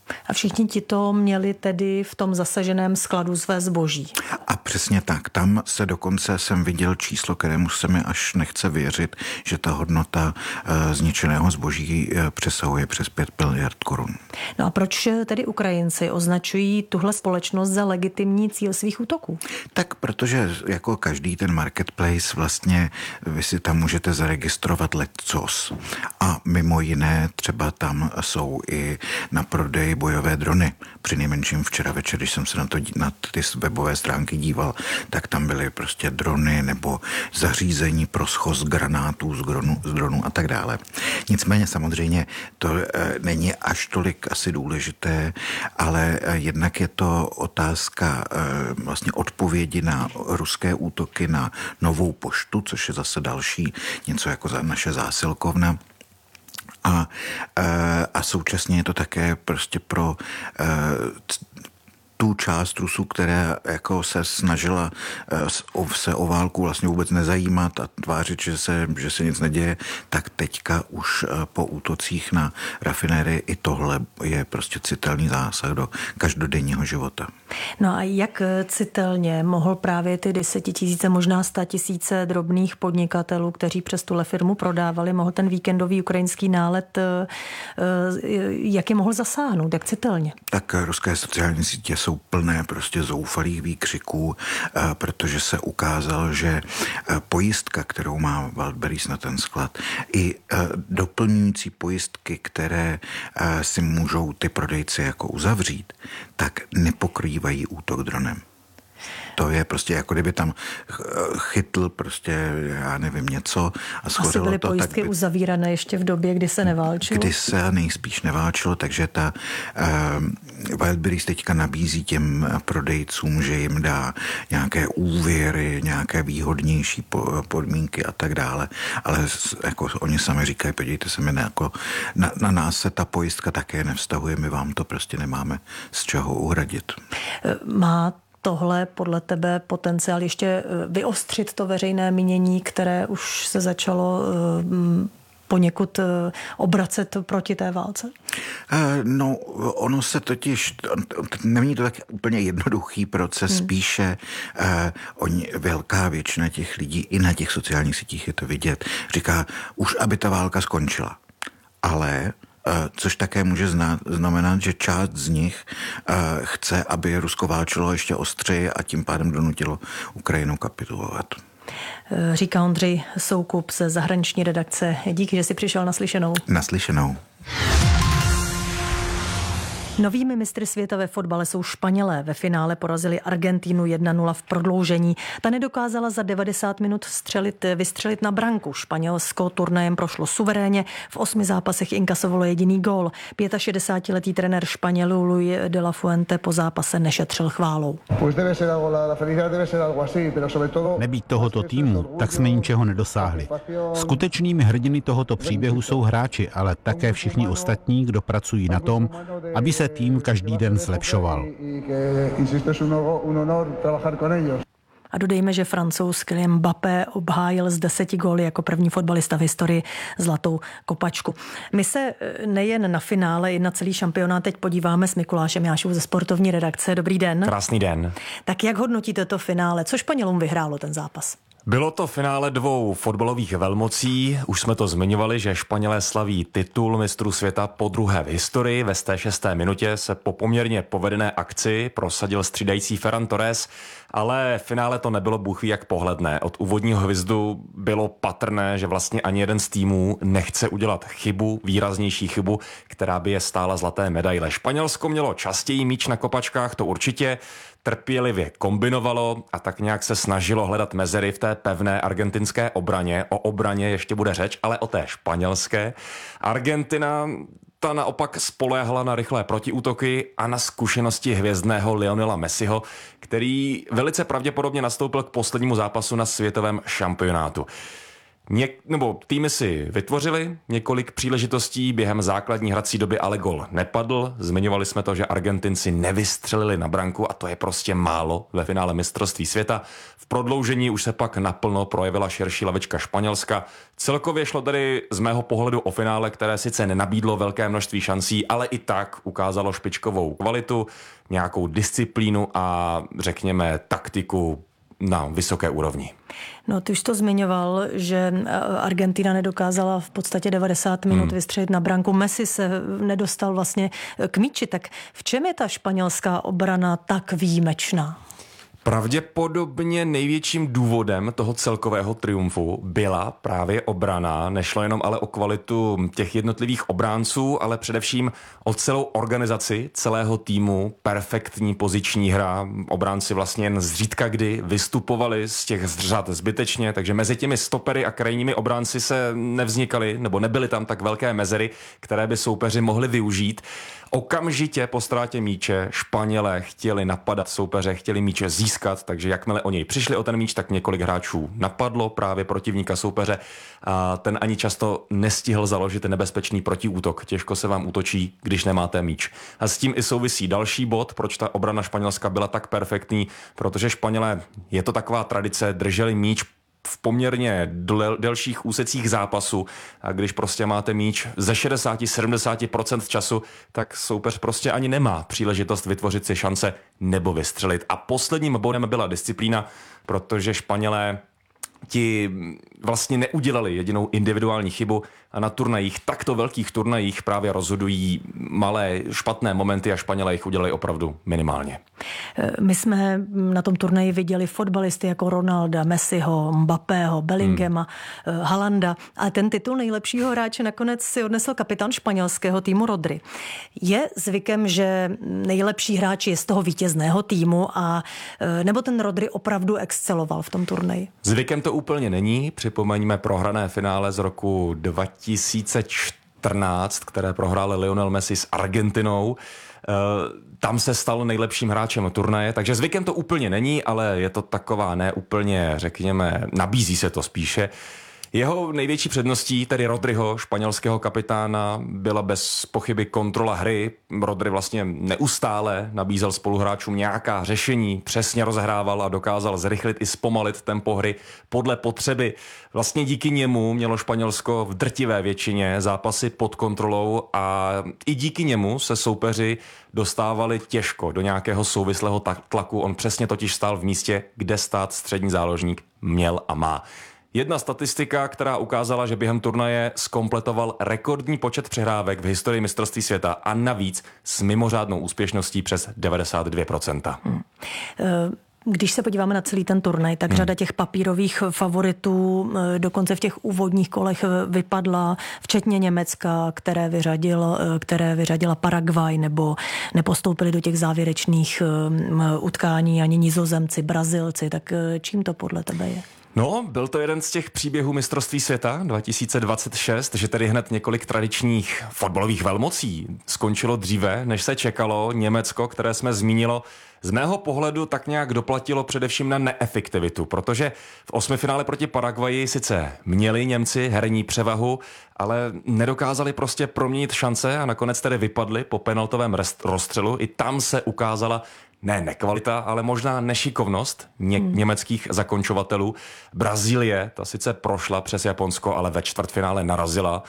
A všichni ti to měli tedy v tom zasaženém skladu své zboží. A přesně tak. Tam se dokonce jsem viděl číslo, kterému se mi až nechce věřit, že ta hodnota zničeného zboží přesahuje přes 5 miliard korun. No a proč tedy Ukrajinci označují tuhle společnost za legitimní cíl svých útoků? Tak protože jako každý ten marketplace vlastně vy si tam můžete zaregistrovat lecos. A mimo jiné třeba tam jsou i na prodej bojové drony. Přinejmenším včera večer, když jsem se na ty webové stránky díval, tak tam byly prostě drony nebo zařízení pro schoz granátů z dronů a tak dále. Nicméně samozřejmě to není až tolik asi důležité, ale jednak je to otázka vlastně odpovědi na ruské útoky na Novou poštu, což je zase další něco jako naše zásilkovna. A současně je to také prostě pro tu část Rusů, která jako se snažila se o válku vlastně vůbec nezajímat a tvářit, že se nic neděje, tak teďka už po útocích na rafinérii i tohle je prostě citelný zásah do každodenního života. No a jak citelně mohl právě ty 10 000, možná 100 000 drobných podnikatelů, kteří přes tuhle firmu prodávali, mohl ten víkendový ukrajinský nálet, jak je mohl zasáhnout, jak citelně? Tak ruské sociální sítě jsou plné prostě zoufalých výkřiků, protože se ukázalo, že pojistka, kterou má Wildberries na ten sklad, i doplňující pojistky, které si můžou ty prodejci jako uzavřít, tak nepokrývají útok dronem. To je prostě jako kdyby tam chytl prostě, já nevím, něco a schodilo to. Asi byly pojistky uzavírané ještě v době, kdy se neválčilo. Kdy se nejspíš neválčilo, takže ta Wildberries teďka nabízí těm prodejcům, že jim dá nějaké úvěry, nějaké výhodnější podmínky a tak dále. Ale jako oni sami říkají, podívejte se, my jako na nás se ta pojistka také nevztahuje, my vám to prostě nemáme z čeho uhradit. Má tohle podle tebe potenciál ještě vyostřit to veřejné mínění, které už se začalo poněkud obracet proti té válce? No, ono se totiž, není to tak úplně jednoduchý proces, spíše velká většina těch lidí, i na těch sociálních sítích je to vidět, říká, už aby ta válka skončila. Ale což také může znamenat, že část z nich chce, aby Rusko válčilo ještě ostřeji a tím pádem donutilo Ukrajinu kapitulovat. Říká Ondřej Soukup ze zahraniční redakce. Díky, že jsi přišel naslyšenou. Naslyšenou. Novými mistry světa ve fotbale jsou Španělé. Ve finále porazili Argentínu 1-0 v prodloužení. Ta nedokázala za 90 minut vystřelit na branku. Španělsko turnajem prošlo suverénně. V 8 zápasech inkasovalo jediný gól. 65letý trenér Španělů Luis de la Fuente po zápase nešetřil chválou. Nebýt tohoto týmu, tak jsme ničeho nedosáhli. Skutečnými hrdiny tohoto příběhu jsou hráči, ale také všichni ostatní, kdo pracují na tom, aby se tým každý den zlepšoval. A dodejme, že Francouz Kylian Mbappé obhájil z 10 góly jako první fotbalista v historii zlatou kopačku. My se nejen na finále i na celý šampionát teď podíváme s Mikulášem Jášou ze sportovní redakce. Dobrý den. Krásný den. Tak jak hodnotíte to finále? Co Španělům vyhrálo ten zápas? Bylo to finále dvou fotbalových velmocí. Už jsme to zmiňovali, že Španělé slaví titul mistrů světa po druhé v historii. Ve 106. minutě se po poměrně povedené akci prosadil střídající Ferran Torres, ale v finále to nebylo bůhví jak pohledné. Od úvodního hvizdu bylo patrné, že vlastně ani jeden z týmů nechce udělat chybu, výraznější chybu, která by je stála zlaté medaile. Španělsko mělo častěji míč na kopačkách, to určitě, trpělivě kombinovalo a tak nějak se snažilo hledat mezery v té pevné argentinské obraně. O obraně ještě bude řeč, ale o té španělské. Argentina ta naopak spoléhala na rychlé protiútoky a na zkušenosti hvězdného Lionela Messiho, který velice pravděpodobně nastoupil k poslednímu zápasu na světovém šampionátu. nebo týmy si vytvořili několik příležitostí během základní hrací doby, ale gol nepadl. Zmiňovali jsme to, že Argentinci nevystřelili na branku a to je prostě málo ve finále mistrovství světa. V prodloužení už se pak naplno projevila širší lavička Španělska. Celkově šlo tedy z mého pohledu o finále, které sice nenabídlo velké množství šancí, ale i tak ukázalo špičkovou kvalitu, nějakou disciplínu a řekněme taktiku na vysoké úrovni. No, ty už to zmiňoval, že Argentina nedokázala v podstatě 90 minut vystřelit na branku. Messi se nedostal vlastně k míči. Tak v čem je ta španělská obrana tak výjimečná? Pravděpodobně největším důvodem toho celkového triumfu byla právě obrana. Nešlo jenom ale o kvalitu těch jednotlivých obránců, ale především o celou organizaci celého týmu, perfektní poziční hra. Obránci vlastně jen zřídka kdy vystupovali z těch řad zbytečně, takže mezi těmi stopery a krajními obránci se nevznikaly, nebo nebyly tam tak velké mezery, které by soupeři mohli využít. Okamžitě po ztrátě míče Španělé chtěli napadat soupeře, chtěli míče získat, takže jakmile o něj přišli o ten míč, tak několik hráčů napadlo právě protivníka soupeře a ten ani často nestihl založit nebezpečný protiútok. Těžko se vám útočí, když nemáte míč. A s tím i souvisí další bod, proč ta obrana Španělska byla tak perfektní, protože Španělé, je to taková tradice, drželi míč v poměrně delších úsecích zápasu a když prostě máte míč ze 60-70% času, tak soupeř prostě ani nemá příležitost vytvořit si šance nebo vystřelit. A posledním bodem byla disciplína, protože Španělé ti vlastně neudělali jedinou individuální chybu a na turnajích, takto velkých turnajích právě rozhodují malé špatné momenty a Španělé jich udělali opravdu minimálně. My jsme na tom turnaji viděli fotbalisty jako Ronalda, Messiho, Mbappého, Bellingema, Haalanda, ale ten titul nejlepšího hráče nakonec si odnesl kapitán španělského týmu Rodri. Je zvykem, že nejlepší hráč je z toho vítězného týmu a nebo ten Rodri opravdu exceloval v tom turnaji? Zvykem to úplně není. Připomeňme prohrané finále z roku 2014, které prohrál Lionel Messi s Argentinou. Tam se stal nejlepším hráčem turnaje, takže zvykem to úplně není, ale je to taková neúplně, řekněme, nabízí se to spíše. Jeho největší předností, tedy Rodriho, španělského kapitána, byla bez pochyby kontrola hry. Rodri vlastně neustále nabízel spoluhráčům nějaká řešení, přesně rozehrával a dokázal zrychlit i zpomalit tempo hry podle potřeby. Vlastně díky němu mělo Španělsko v drtivé většině zápasy pod kontrolou a i díky němu se soupeři dostávali těžko do nějakého souvislého tlaku. On přesně totiž stál v místě, kde stát střední záložník měl a má. Jedna statistika, která ukázala, že během turnaje zkompletoval rekordní počet přehrávek v historii mistrovství světa a navíc s mimořádnou úspěšností přes 92%. Když se podíváme na celý ten turnaj, tak řada těch papírových favoritů dokonce v těch úvodních kolech vypadla, včetně Německa, které vyřadila Paraguay, nebo nepostoupili do těch závěrečných utkání ani Nizozemci, Brazilci. Tak čím to podle tebe je? No, byl to jeden z těch příběhů mistrovství světa 2026, že tedy hned několik tradičních fotbalových velmocí skončilo dříve, než se čekalo. Německo, které jsme zmínilo, z mého pohledu tak nějak doplatilo především na neefektivitu, protože v osmifinále proti Paraguayi sice měli Němci herní převahu, ale nedokázali prostě proměnit šance a nakonec tedy vypadli po penaltovém rozstřelu. I tam se ukázala ne nekvalita, ale možná nešikovnost německých zakončovatelů. Brazílie, ta sice prošla přes Japonsko, ale ve čtvrtfinále narazila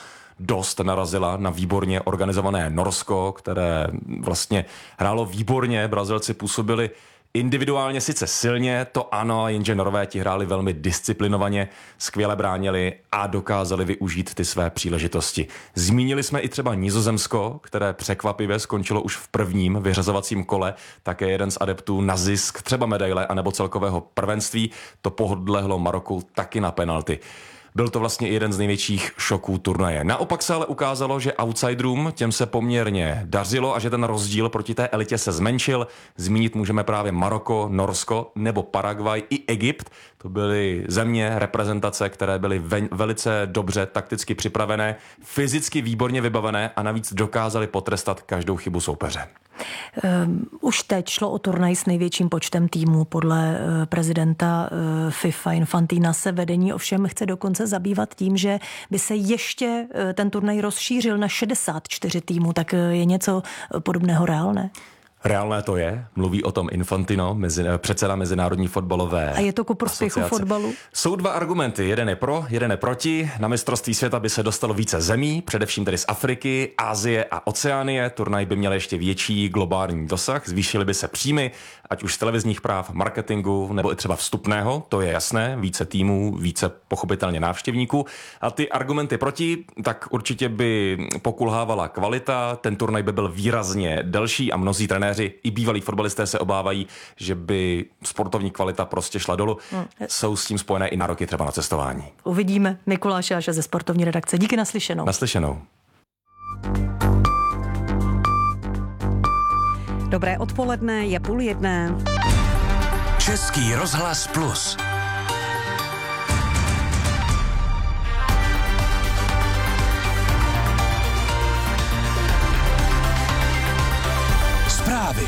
na výborně organizované Norsko, které vlastně hrálo výborně. Brazilci působili individuálně sice silně, to ano, jenže Norvéti hráli velmi disciplinovaně, skvěle bránili a dokázali využít ty své příležitosti. Zmínili jsme i třeba Nizozemsko, které překvapivě skončilo už v prvním vyřazovacím kole, také jeden z adeptů na zisk třeba medaile anebo celkového prvenství, to podlehlo Maroku taky na penalty. Byl to vlastně jeden z největších šoků turnaje. Naopak se ale ukázalo, že outsiderům těm se poměrně dařilo a že ten rozdíl proti té elitě se zmenšil. Zmínit můžeme právě Maroko, Norsko nebo Paraguay i Egypt. To byly země, reprezentace, které byly velice dobře takticky připravené, fyzicky výborně vybavené a navíc dokázali potrestat každou chybu soupeře. Už teď šlo o turnaj s největším počtem týmů. Podle prezidenta FIFA Infantina se vedení ovšem chce dokonce zabývat tím, že by se ještě ten turnaj rozšířil na 64 týmů. Tak je něco podobného reálné? Reálné to je, mluví o tom Infantino, předseda Mezinárodní fotbalové asociace. A je to ku prospěchu fotbalu? Jsou dva argumenty, jeden je pro, jeden je proti. Na mistrovství světa by se dostalo více zemí, především tedy z Afriky, Asie a Oceánie. Turnaj by měl ještě větší globální dosah, zvýšily by se příjmy, ať už z televizních práv, marketingu nebo i třeba vstupného, to je jasné, více týmů, více pochopitelně návštěvníků. A ty argumenty proti, tak určitě by pokulhávala kvalita, ten turnaj by byl výrazně delší a mnozí trenéři i bývalí fotbalisté se obávají, že by sportovní kvalita prostě šla dolů. Jsou s tím spojené i nároky třeba na cestování. Uvidíme. Mikuláš Jáša ze sportovní redakce. Díky, naslyšenou. Naslyšenou. Dobré odpoledne, je 12:30. Český rozhlas Plus. Zprávy.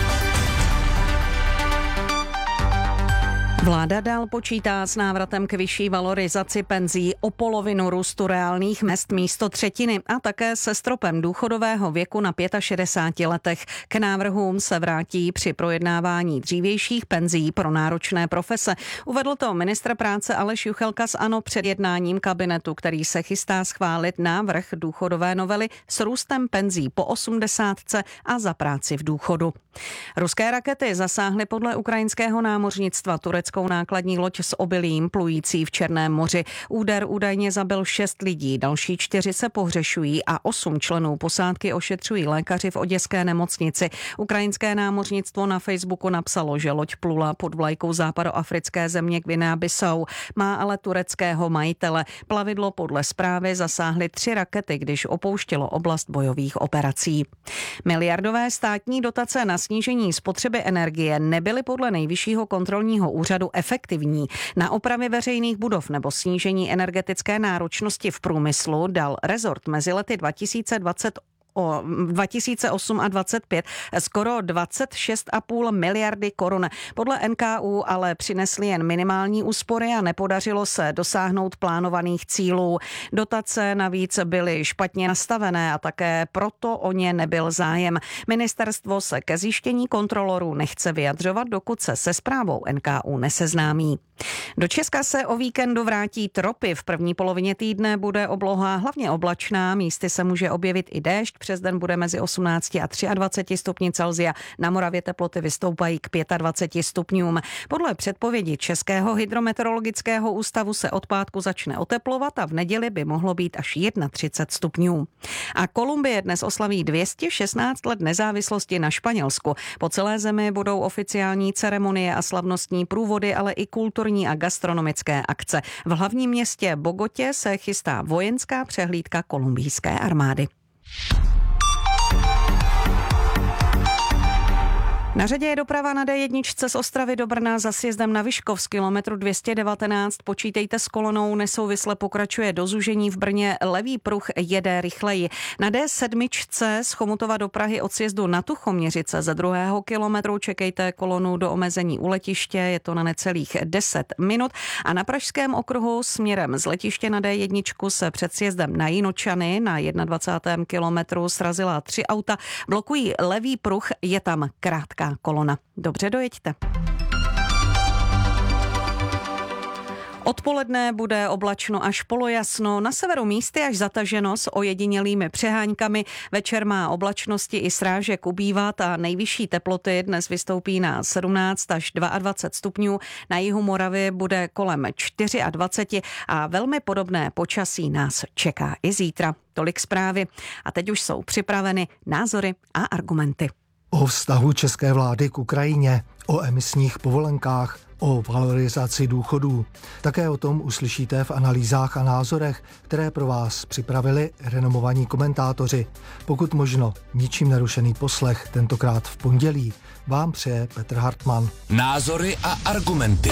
Vláda dál počítá s návratem k vyšší valorizaci penzí, o polovinu růstu reálných mezd místo třetiny a také se stropem důchodového věku na 65 letech. K návrhům se vrátí při projednávání dřívějších penzí pro náročné profese. Uvedl to ministr práce Aleš Juchelka z ANO před jednáním kabinetu, který se chystá schválit návrh důchodové novely s růstem penzí po 80 a za práci v důchodu. Ruské rakety zasáhly podle ukrajinského námořnictva tureckou nákladní loď s obilím plující v Černém moři. Úder údajně zabil 6 lidí, další 4 se pohřešují a 8 členů posádky ošetřují lékaři v oděské nemocnici. Ukrajinské námořnictvo na Facebooku napsalo, že loď plula pod vlajkou západoafrické země Guinea-Bissau. Má ale tureckého majitele. Plavidlo podle zprávy zasáhly 3 rakety, když opouštělo oblast bojových operací. Miliardové státní dotace na snížení spotřeby energie nebyly podle Nejvyššího kontrolního úřadu efektivní. Na opravy veřejných budov nebo snížení energetické náročnosti v průmyslu dal rezort mezi lety 2008 a 2025 skoro 26,5 miliardy korun. Podle NKÚ ale přinesly jen minimální úspory a nepodařilo se dosáhnout plánovaných cílů. Dotace navíc byly špatně nastavené a také proto o ně nebyl zájem. Ministerstvo se ke zjištění kontrolorů nechce vyjadřovat, dokud se se zprávou NKÚ neseznámí. Do Česka se o víkendu vrátí tropy. V první polovině týdne bude obloha hlavně oblačná, místy se může objevit i déšť. Přes den bude mezi 18 a 23 stupni Celsia. Na Moravě teploty vystoupají k 25 stupňům. Podle předpovědi Českého hydrometeorologického ústavu se od pátku začne oteplovat a v neděli by mohlo být až 31 stupňů. A Kolumbie dnes oslaví 216 let nezávislosti na Španělsku. Po celé zemi budou oficiální ceremonie a slavnostní průvody, ale i kulturní a gastronomické akce. V hlavním městě Bogotě se chystá vojenská přehlídka kolumbijské armády. Na řadě je doprava na D1 z Ostravy do Brna za sjezdem na Vyškov z kilometru 219. Počítejte s kolonou, nesouvisle pokračuje do zúžení v Brně, levý pruh jede rychleji. Na D7 z Chomutova do Prahy od sjezdu na Tuchoměřice ze 2. kilometru čekejte kolonu do omezení u letiště, je to na necelých 10 minut. A na Pražském okruhu směrem z letiště na D1 se před sjezdem na Jinočany na 21. kilometru srazila 3 auta, blokují levý pruh, je tam krátká kolona. Dobře, dojeďte. Odpoledne bude oblačno až polojasno, na severu místy až zataženo s ojedinělými přeháňkami. Večer má oblačnosti i srážek ubývat a nejvyšší teploty dnes vystoupí na 17 až 22 stupňů. Na jihu Moravy bude kolem 24 a velmi podobné počasí nás čeká i zítra. Tolik zprávy a teď už jsou připraveny názory a argumenty. O vztahu české vlády k Ukrajině, o emisních povolenkách, o valorizaci důchodů. Také o tom uslyšíte v analýzách a názorech, které pro vás připravili renomovaní komentátoři. Pokud možno ničím nerušený poslech, tentokrát v pondělí, vám přeje Petr Hartmann. Názory a argumenty.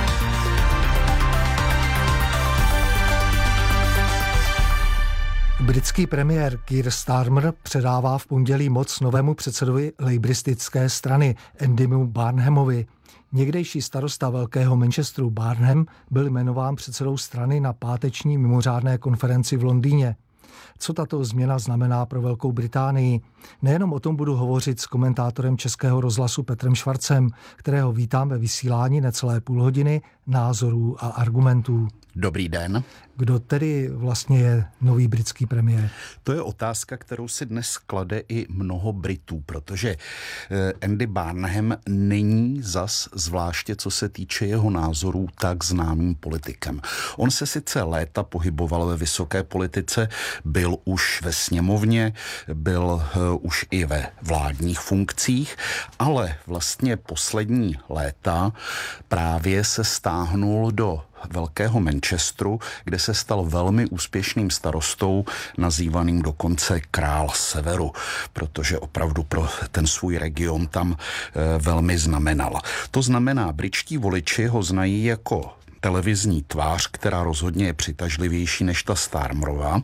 K Britský premiér Keir Starmer předává v pondělí moc novému předsedovi lejbristické strany Andymu Barnhamovi. Někdejší starosta Velkého Manchesteru Barnham byl jmenován předsedou strany na páteční mimořádné konferenci v Londýně. Co tato změna znamená pro Velkou Británii? Nejenom o tom budu hovořit s komentátorem Českého rozhlasu Petrem Švarcem, kterého vítám ve vysílání necelé půl hodiny názorů a argumentů. Dobrý den. Kdo tedy vlastně je nový britský premiér? To je otázka, kterou si dnes klade i mnoho Britů, protože Andy Barnham není zas, zvláště co se týče jeho názorů, tak známým politikem. On se sice léta pohyboval ve vysoké politice, byl už ve sněmovně, byl už i ve vládních funkcích, ale vlastně poslední léta právě se stáhnul do Velkého Manchesteru, kde se stal velmi úspěšným starostou, nazývaným dokonce král severu, protože opravdu pro ten svůj region tam velmi znamenal. To znamená, britští voliči ho znají jako televizní tvář, která rozhodně je přitažlivější než ta Starmerova.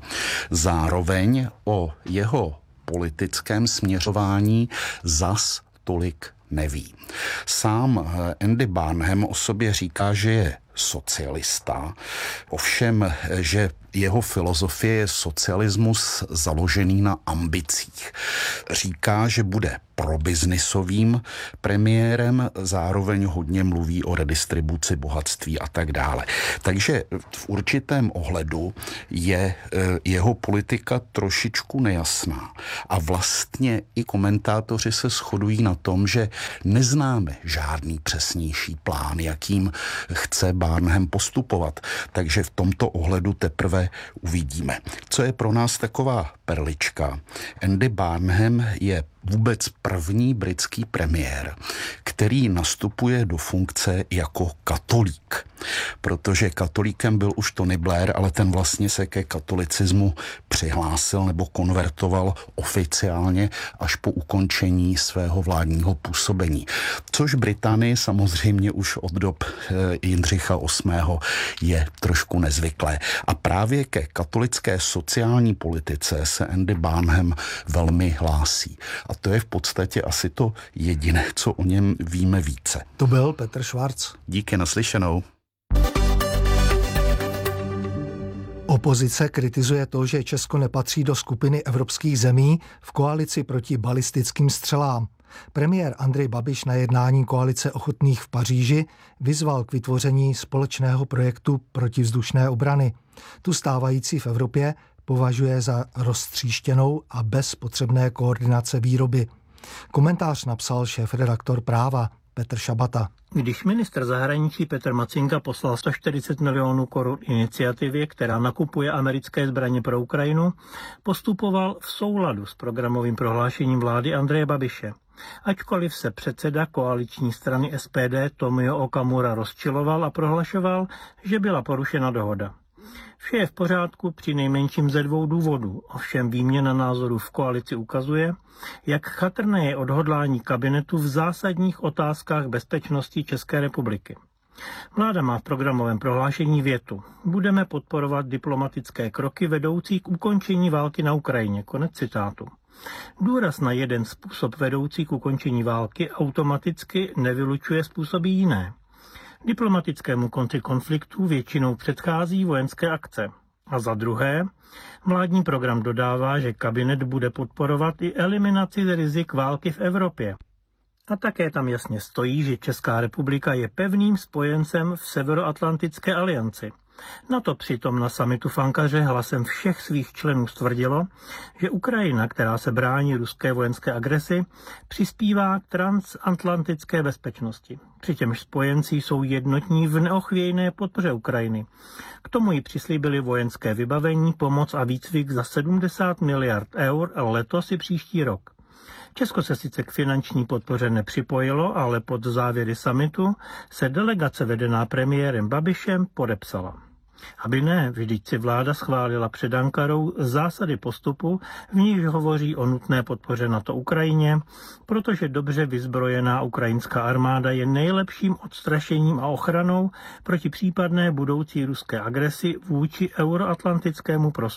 Zároveň o jeho politickém směřování zas tolik neví. Sám Andy Barnham o sobě říká, že je socialista, ovšem, že jeho filozofie je socialismus založený na ambicích. Říká, že bude probiznisovým premiérem, zároveň hodně mluví o redistribuci bohatství a tak dále. Takže v určitém ohledu je jeho politika trošičku nejasná. A vlastně i komentátoři se shodují na tom, že neznáme žádný přesnější plán, jakým chce Barnham postupovat. Takže v tomto ohledu teprve uvidíme. Co je pro nás taková perlička? Andy Barnham je vůbec první britský premiér, který nastupuje do funkce jako katolík. Protože katolíkem byl už Tony Blair, ale ten vlastně se ke katolicismu přihlásil nebo konvertoval oficiálně až po ukončení svého vládního působení. Což Británii samozřejmě už od dob Jindřicha VIII. Je trošku nezvyklé. A právě ke katolické sociální politice se Andy Barnham velmi hlásí. A to je v podstatě asi to jediné, co o něm víme více. To byl Petr Švarc. Díky, naslyšenou. Opozice kritizuje to, že Česko nepatří do skupiny evropských zemí v koalici proti balistickým střelám. Premiér Andrej Babiš na jednání koalice ochotných v Paříži vyzval k vytvoření společného projektu protivzdušné obrany. Tu stávající v Evropě považuje za roztříštěnou a bez potřebné koordinace výroby. Komentář napsal šéfredaktor Práva Petr Šabata. Když ministr zahraničí Petr Macinka poslal 140 milionů korun iniciativě, která nakupuje americké zbraně pro Ukrajinu, postupoval v souladu s programovým prohlášením vlády Andreje Babiše. Ačkoliv se předseda koaliční strany SPD Tomio Okamura rozčiloval a prohlašoval, že byla porušena dohoda. Vše je v pořádku při nejmenším ze dvou důvodů, ovšem výměna názorů v koalici ukazuje, jak chatrné je odhodlání kabinetu v zásadních otázkách bezpečnosti České republiky. Vláda má v programovém prohlášení větu: budeme podporovat diplomatické kroky vedoucí k ukončení války na Ukrajině. Konec citátu. Důraz na jeden způsob vedoucí k ukončení války automaticky nevylučuje způsoby jiné. Diplomatickému konci konfliktu většinou předchází vojenské akce. A za druhé, vládní program dodává, že kabinet bude podporovat i eliminaci rizik války v Evropě. A také tam jasně stojí, že Česká republika je pevným spojencem v Severoatlantické alianci. NATO přitom na summitu v Ankaře hlasem všech svých členů stvrdilo, že Ukrajina, která se brání ruské vojenské agresi, přispívá k transatlantické bezpečnosti. Přičemž spojenci jsou jednotní v neochvějné podpoře Ukrajiny. K tomu jí přislíbili vojenské vybavení, pomoc a výcvik za 70 miliard eur letos i příští rok. Česko se sice k finanční podpoře nepřipojilo, ale pod závěry summitu se delegace vedená premiérem Babišem podepsala. Aby ne, vždyť si vláda schválila před Ankarou zásady postupu, v níž hovoří o nutné podpoře NATO Ukrajině, protože dobře vyzbrojená ukrajinská armáda je nejlepším odstrašením a ochranou proti případné budoucí ruské agresi vůči euroatlantickému prostoru.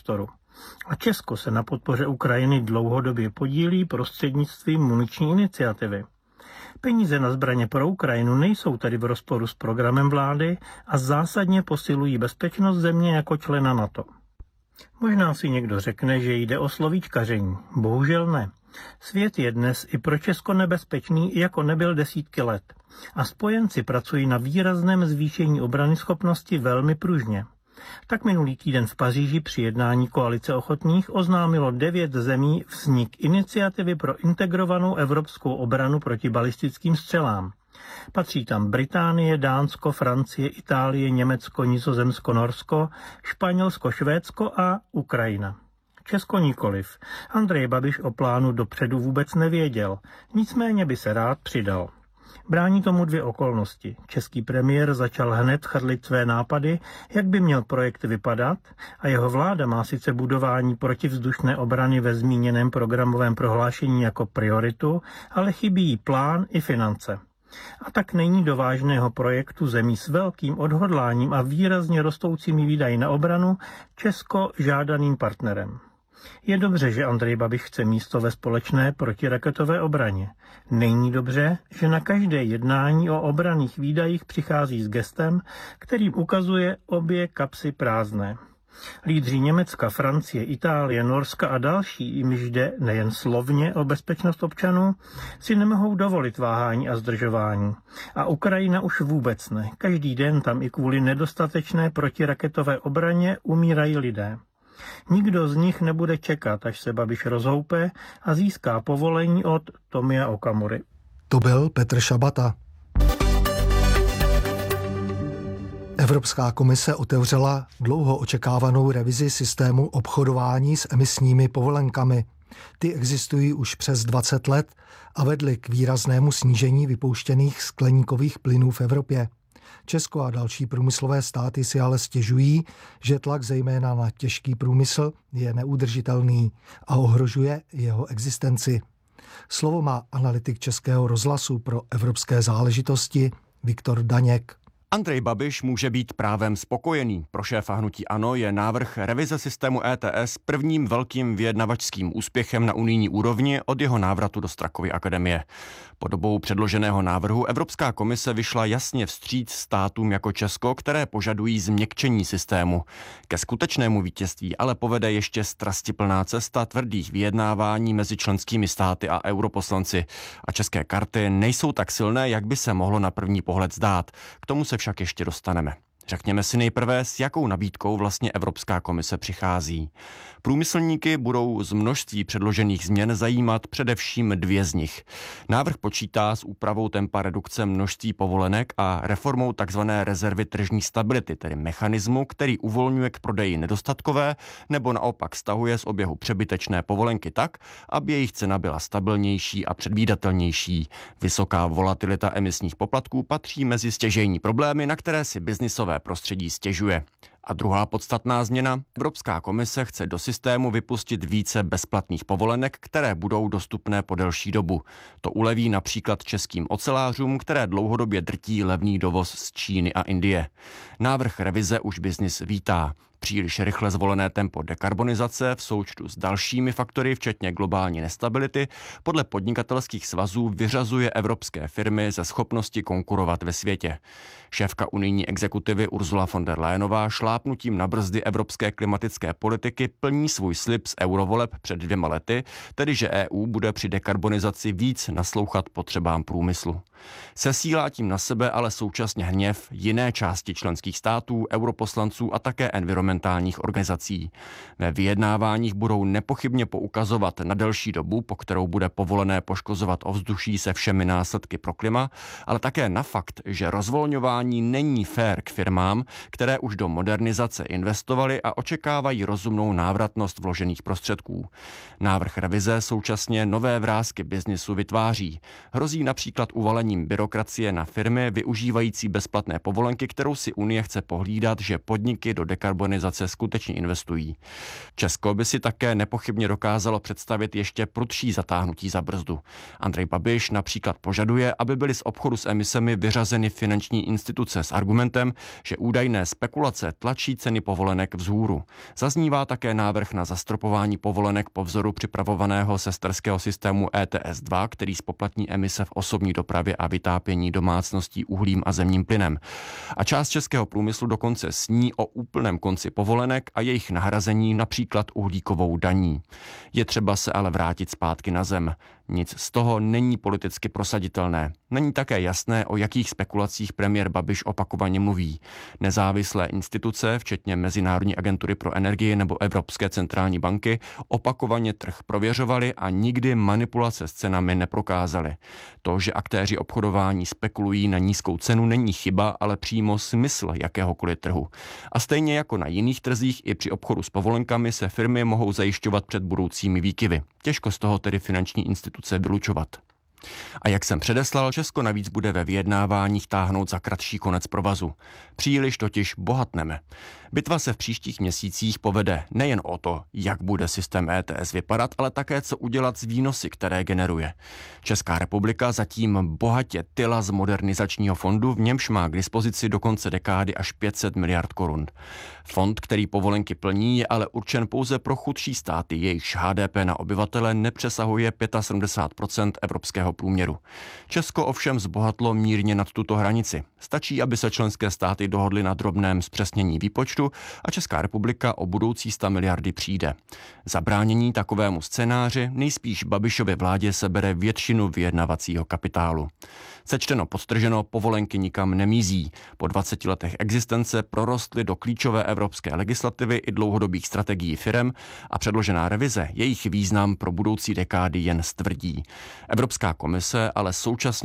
A Česko se na podpoře Ukrajiny dlouhodobě podílí prostřednictvím muniční iniciativy. Peníze na zbraně pro Ukrajinu nejsou tedy v rozporu s programem vlády a zásadně posilují bezpečnost země jako člena NATO. Možná si někdo řekne, že jde o slovíčkaření. Bohužel ne. Svět je dnes i pro Česko nebezpečný, jako nebyl desítky let. A spojenci pracují na výrazném zvýšení obranyschopnosti velmi pružně. Tak minulý týden v Paříži při jednání koalice ochotných oznámilo 9 zemí vznik iniciativy pro integrovanou evropskou obranu proti balistickým střelám. Patří tam Británie, Dánsko, Francie, Itálie, Německo, Nizozemsko, Norsko, Španělsko, Švédsko a Ukrajina. Česko nikoliv. Andrej Babiš o plánu dopředu vůbec nevěděl, nicméně by se rád přidal. Brání tomu 2 okolnosti. Český premiér začal hned chrlit své nápady, jak by měl projekt vypadat, a jeho vláda má sice budování protivzdušné obrany ve zmíněném programovém prohlášení jako prioritu, ale chybí jí plán i finance. A tak není do vážného projektu zemí s velkým odhodláním a výrazně rostoucími výdaji na obranu Česko žádaným partnerem. Je dobře, že Andrej Babiš chce místo ve společné protiraketové obraně. Není dobře, že na každé jednání o obranných výdajích přichází s gestem, kterým ukazuje obě kapsy prázdné. Lídři Německa, Francie, Itálie, Norska a další, jimž jde nejen slovně o bezpečnost občanů, si nemohou dovolit váhání a zdržování. A Ukrajina už vůbec ne. Každý den tam i kvůli nedostatečné protiraketové obraně umírají lidé. Nikdo z nich nebude čekat, až se Babiš rozhoupe a získá povolení od Tomia Okamury. To byl Petr Šabata. Evropská komise otevřela dlouho očekávanou revizi systému obchodování s emisními povolenkami. Ty existují už přes 20 let a vedly k výraznému snížení vypouštěných skleníkových plynů v Evropě. Česko a další průmyslové státy si ale stěžují, že tlak zejména na těžký průmysl je neudržitelný a ohrožuje jeho existenci. Slovo má analytik Českého rozhlasu pro evropské záležitosti Viktor Daněk. Andrej Babiš může být právem spokojený. Pro šéfa hnutí ANO je návrh revize systému ETS prvním velkým vyjednavačským úspěchem na unijní úrovni od jeho návratu do Strakovy akademie. Podobou předloženého návrhu Evropská komise vyšla jasně vstříc státům jako Česko, které požadují změkčení systému. Ke skutečnému vítězství ale povede ještě strastiplná cesta tvrdých vyjednávání mezi členskými státy a europoslanci. A české karty nejsou tak silné, jak by se mohlo na první pohled zdát. K tomu se však ještě dostaneme. Řekněme si nejprve, s jakou nabídkou vlastně Evropská komise přichází. Průmyslníky budou z množství předložených změn zajímat především 2 z nich. Návrh počítá s úpravou tempa redukce množství povolenek a reformou tzv. Rezervy tržní stability, tedy mechanismu, který uvolňuje k prodeji nedostatkové nebo naopak stahuje z oběhu přebytečné povolenky tak, aby jejich cena byla stabilnější a předvídatelnější. Vysoká volatilita emisních poplatků patří mezi stěžejní problémy, na které si biznisové prostředí stěžuje. A druhá podstatná změna, Evropská komise chce do systému vypustit více bezplatných povolenek, které budou dostupné po delší dobu. To uleví například českým ocelářům, které dlouhodobě drtí levný dovoz z Číny a Indie. Návrh revize už biznis vítá. Příliš rychle zvolené tempo dekarbonizace v součtu s dalšími faktory, včetně globální nestability, podle podnikatelských svazů vyřazuje evropské firmy ze schopnosti konkurovat ve světě. Šéfka unijní exekutivy Ursula von der Leyenová šlápnutím na brzdy evropské klimatické politiky plní svůj slib z eurovoleb před 2 lety, tedy že EU bude při dekarbonizaci víc naslouchat potřebám průmyslu. Sesílá tím na sebe ale současně hněv jiné části členských států, europoslanců a také environmentálních organizací. Ve vyjednáváních budou nepochybně poukazovat na delší dobu, po kterou bude povolené poškozovat ovzduší se všemi následky pro klima, ale také na fakt, že rozvolňování není fér k firmám, které už do modernizace investovaly a očekávají rozumnou návratnost vložených prostředků. Návrh revize současně nové vrásky biznisu vytváří. Hrozí například uvalením byrokracie na firmy využívající bezplatné povolenky, kterou si Unie chce pohlídat, že podniky do dekarbonizace organizace skutečně investují. Česko by si také nepochybně dokázalo představit ještě prudší zatáhnutí za brzdu. Andrej Babiš například požaduje, aby byly z obchodu s emisemi vyřazeny finanční instituce s argumentem, že údajné spekulace tlačí ceny povolenek vzhůru. Zaznívá také návrh na zastropování povolenek po vzoru připravovaného sesterského systému ETS2, který spoplatní emise v osobní dopravě a vytápění domácností uhlím a zemním plynem. A část českého průmyslu dokonce sní o úplném konci povolenek a jejich nahrazení například uhlíkovou daní. Je třeba se ale vrátit zpátky na zem. Nic z toho není politicky prosaditelné. Není také jasné, o jakých spekulacích premiér Babiš opakovaně mluví. Nezávislé instituce, včetně Mezinárodní agentury pro energii nebo Evropské centrální banky, opakovaně trh prověřovaly a nikdy manipulace s cenami neprokázaly. To, že aktéři obchodování spekulují na nízkou cenu, není chyba, ale přímo smysl jakéhokoliv trhu. A stejně jako na jiných trzích i při obchodu s povolenkami se firmy mohou zajišťovat před budoucími výkyvy. Těžko z toho tedy finanční instituce vylučovat. A jak jsem předeslal, Česko navíc bude ve vyjednáváních táhnout za kratší konec provazu. Příliš totiž bohatneme. Bitva se v příštích měsících povede nejen o to, jak bude systém ETS vypadat, ale také co udělat s výnosy, které generuje. Česká republika zatím bohatě tyla z modernizačního fondu, v němž má k dispozici do konce dekády až 500 miliard korun. Fond, který povolenky plní, je ale určen pouze pro chudší státy, jejichž HDP na obyvatele nepřesahuje 75% evropského průměru. Česko ovšem zbohatlo mírně nad tuto hranici. Stačí, aby se členské státy dohodly na drobném zpřesnění výpočtu a Česká republika o budoucí 100 miliardy přijde. Zabránění takovému scénáři nejspíš Babišově vládě sebere většinu vyjednavacího kapitálu. Sečteno podtrženo, povolenky nikam nemizí. Po 20 letech existence prorostly do klíčové evropské legislativy i dlouhodobých strategií firem a předložená revize jejich význam pro budoucí dekády jen stvrdí. Evropská komise ale současně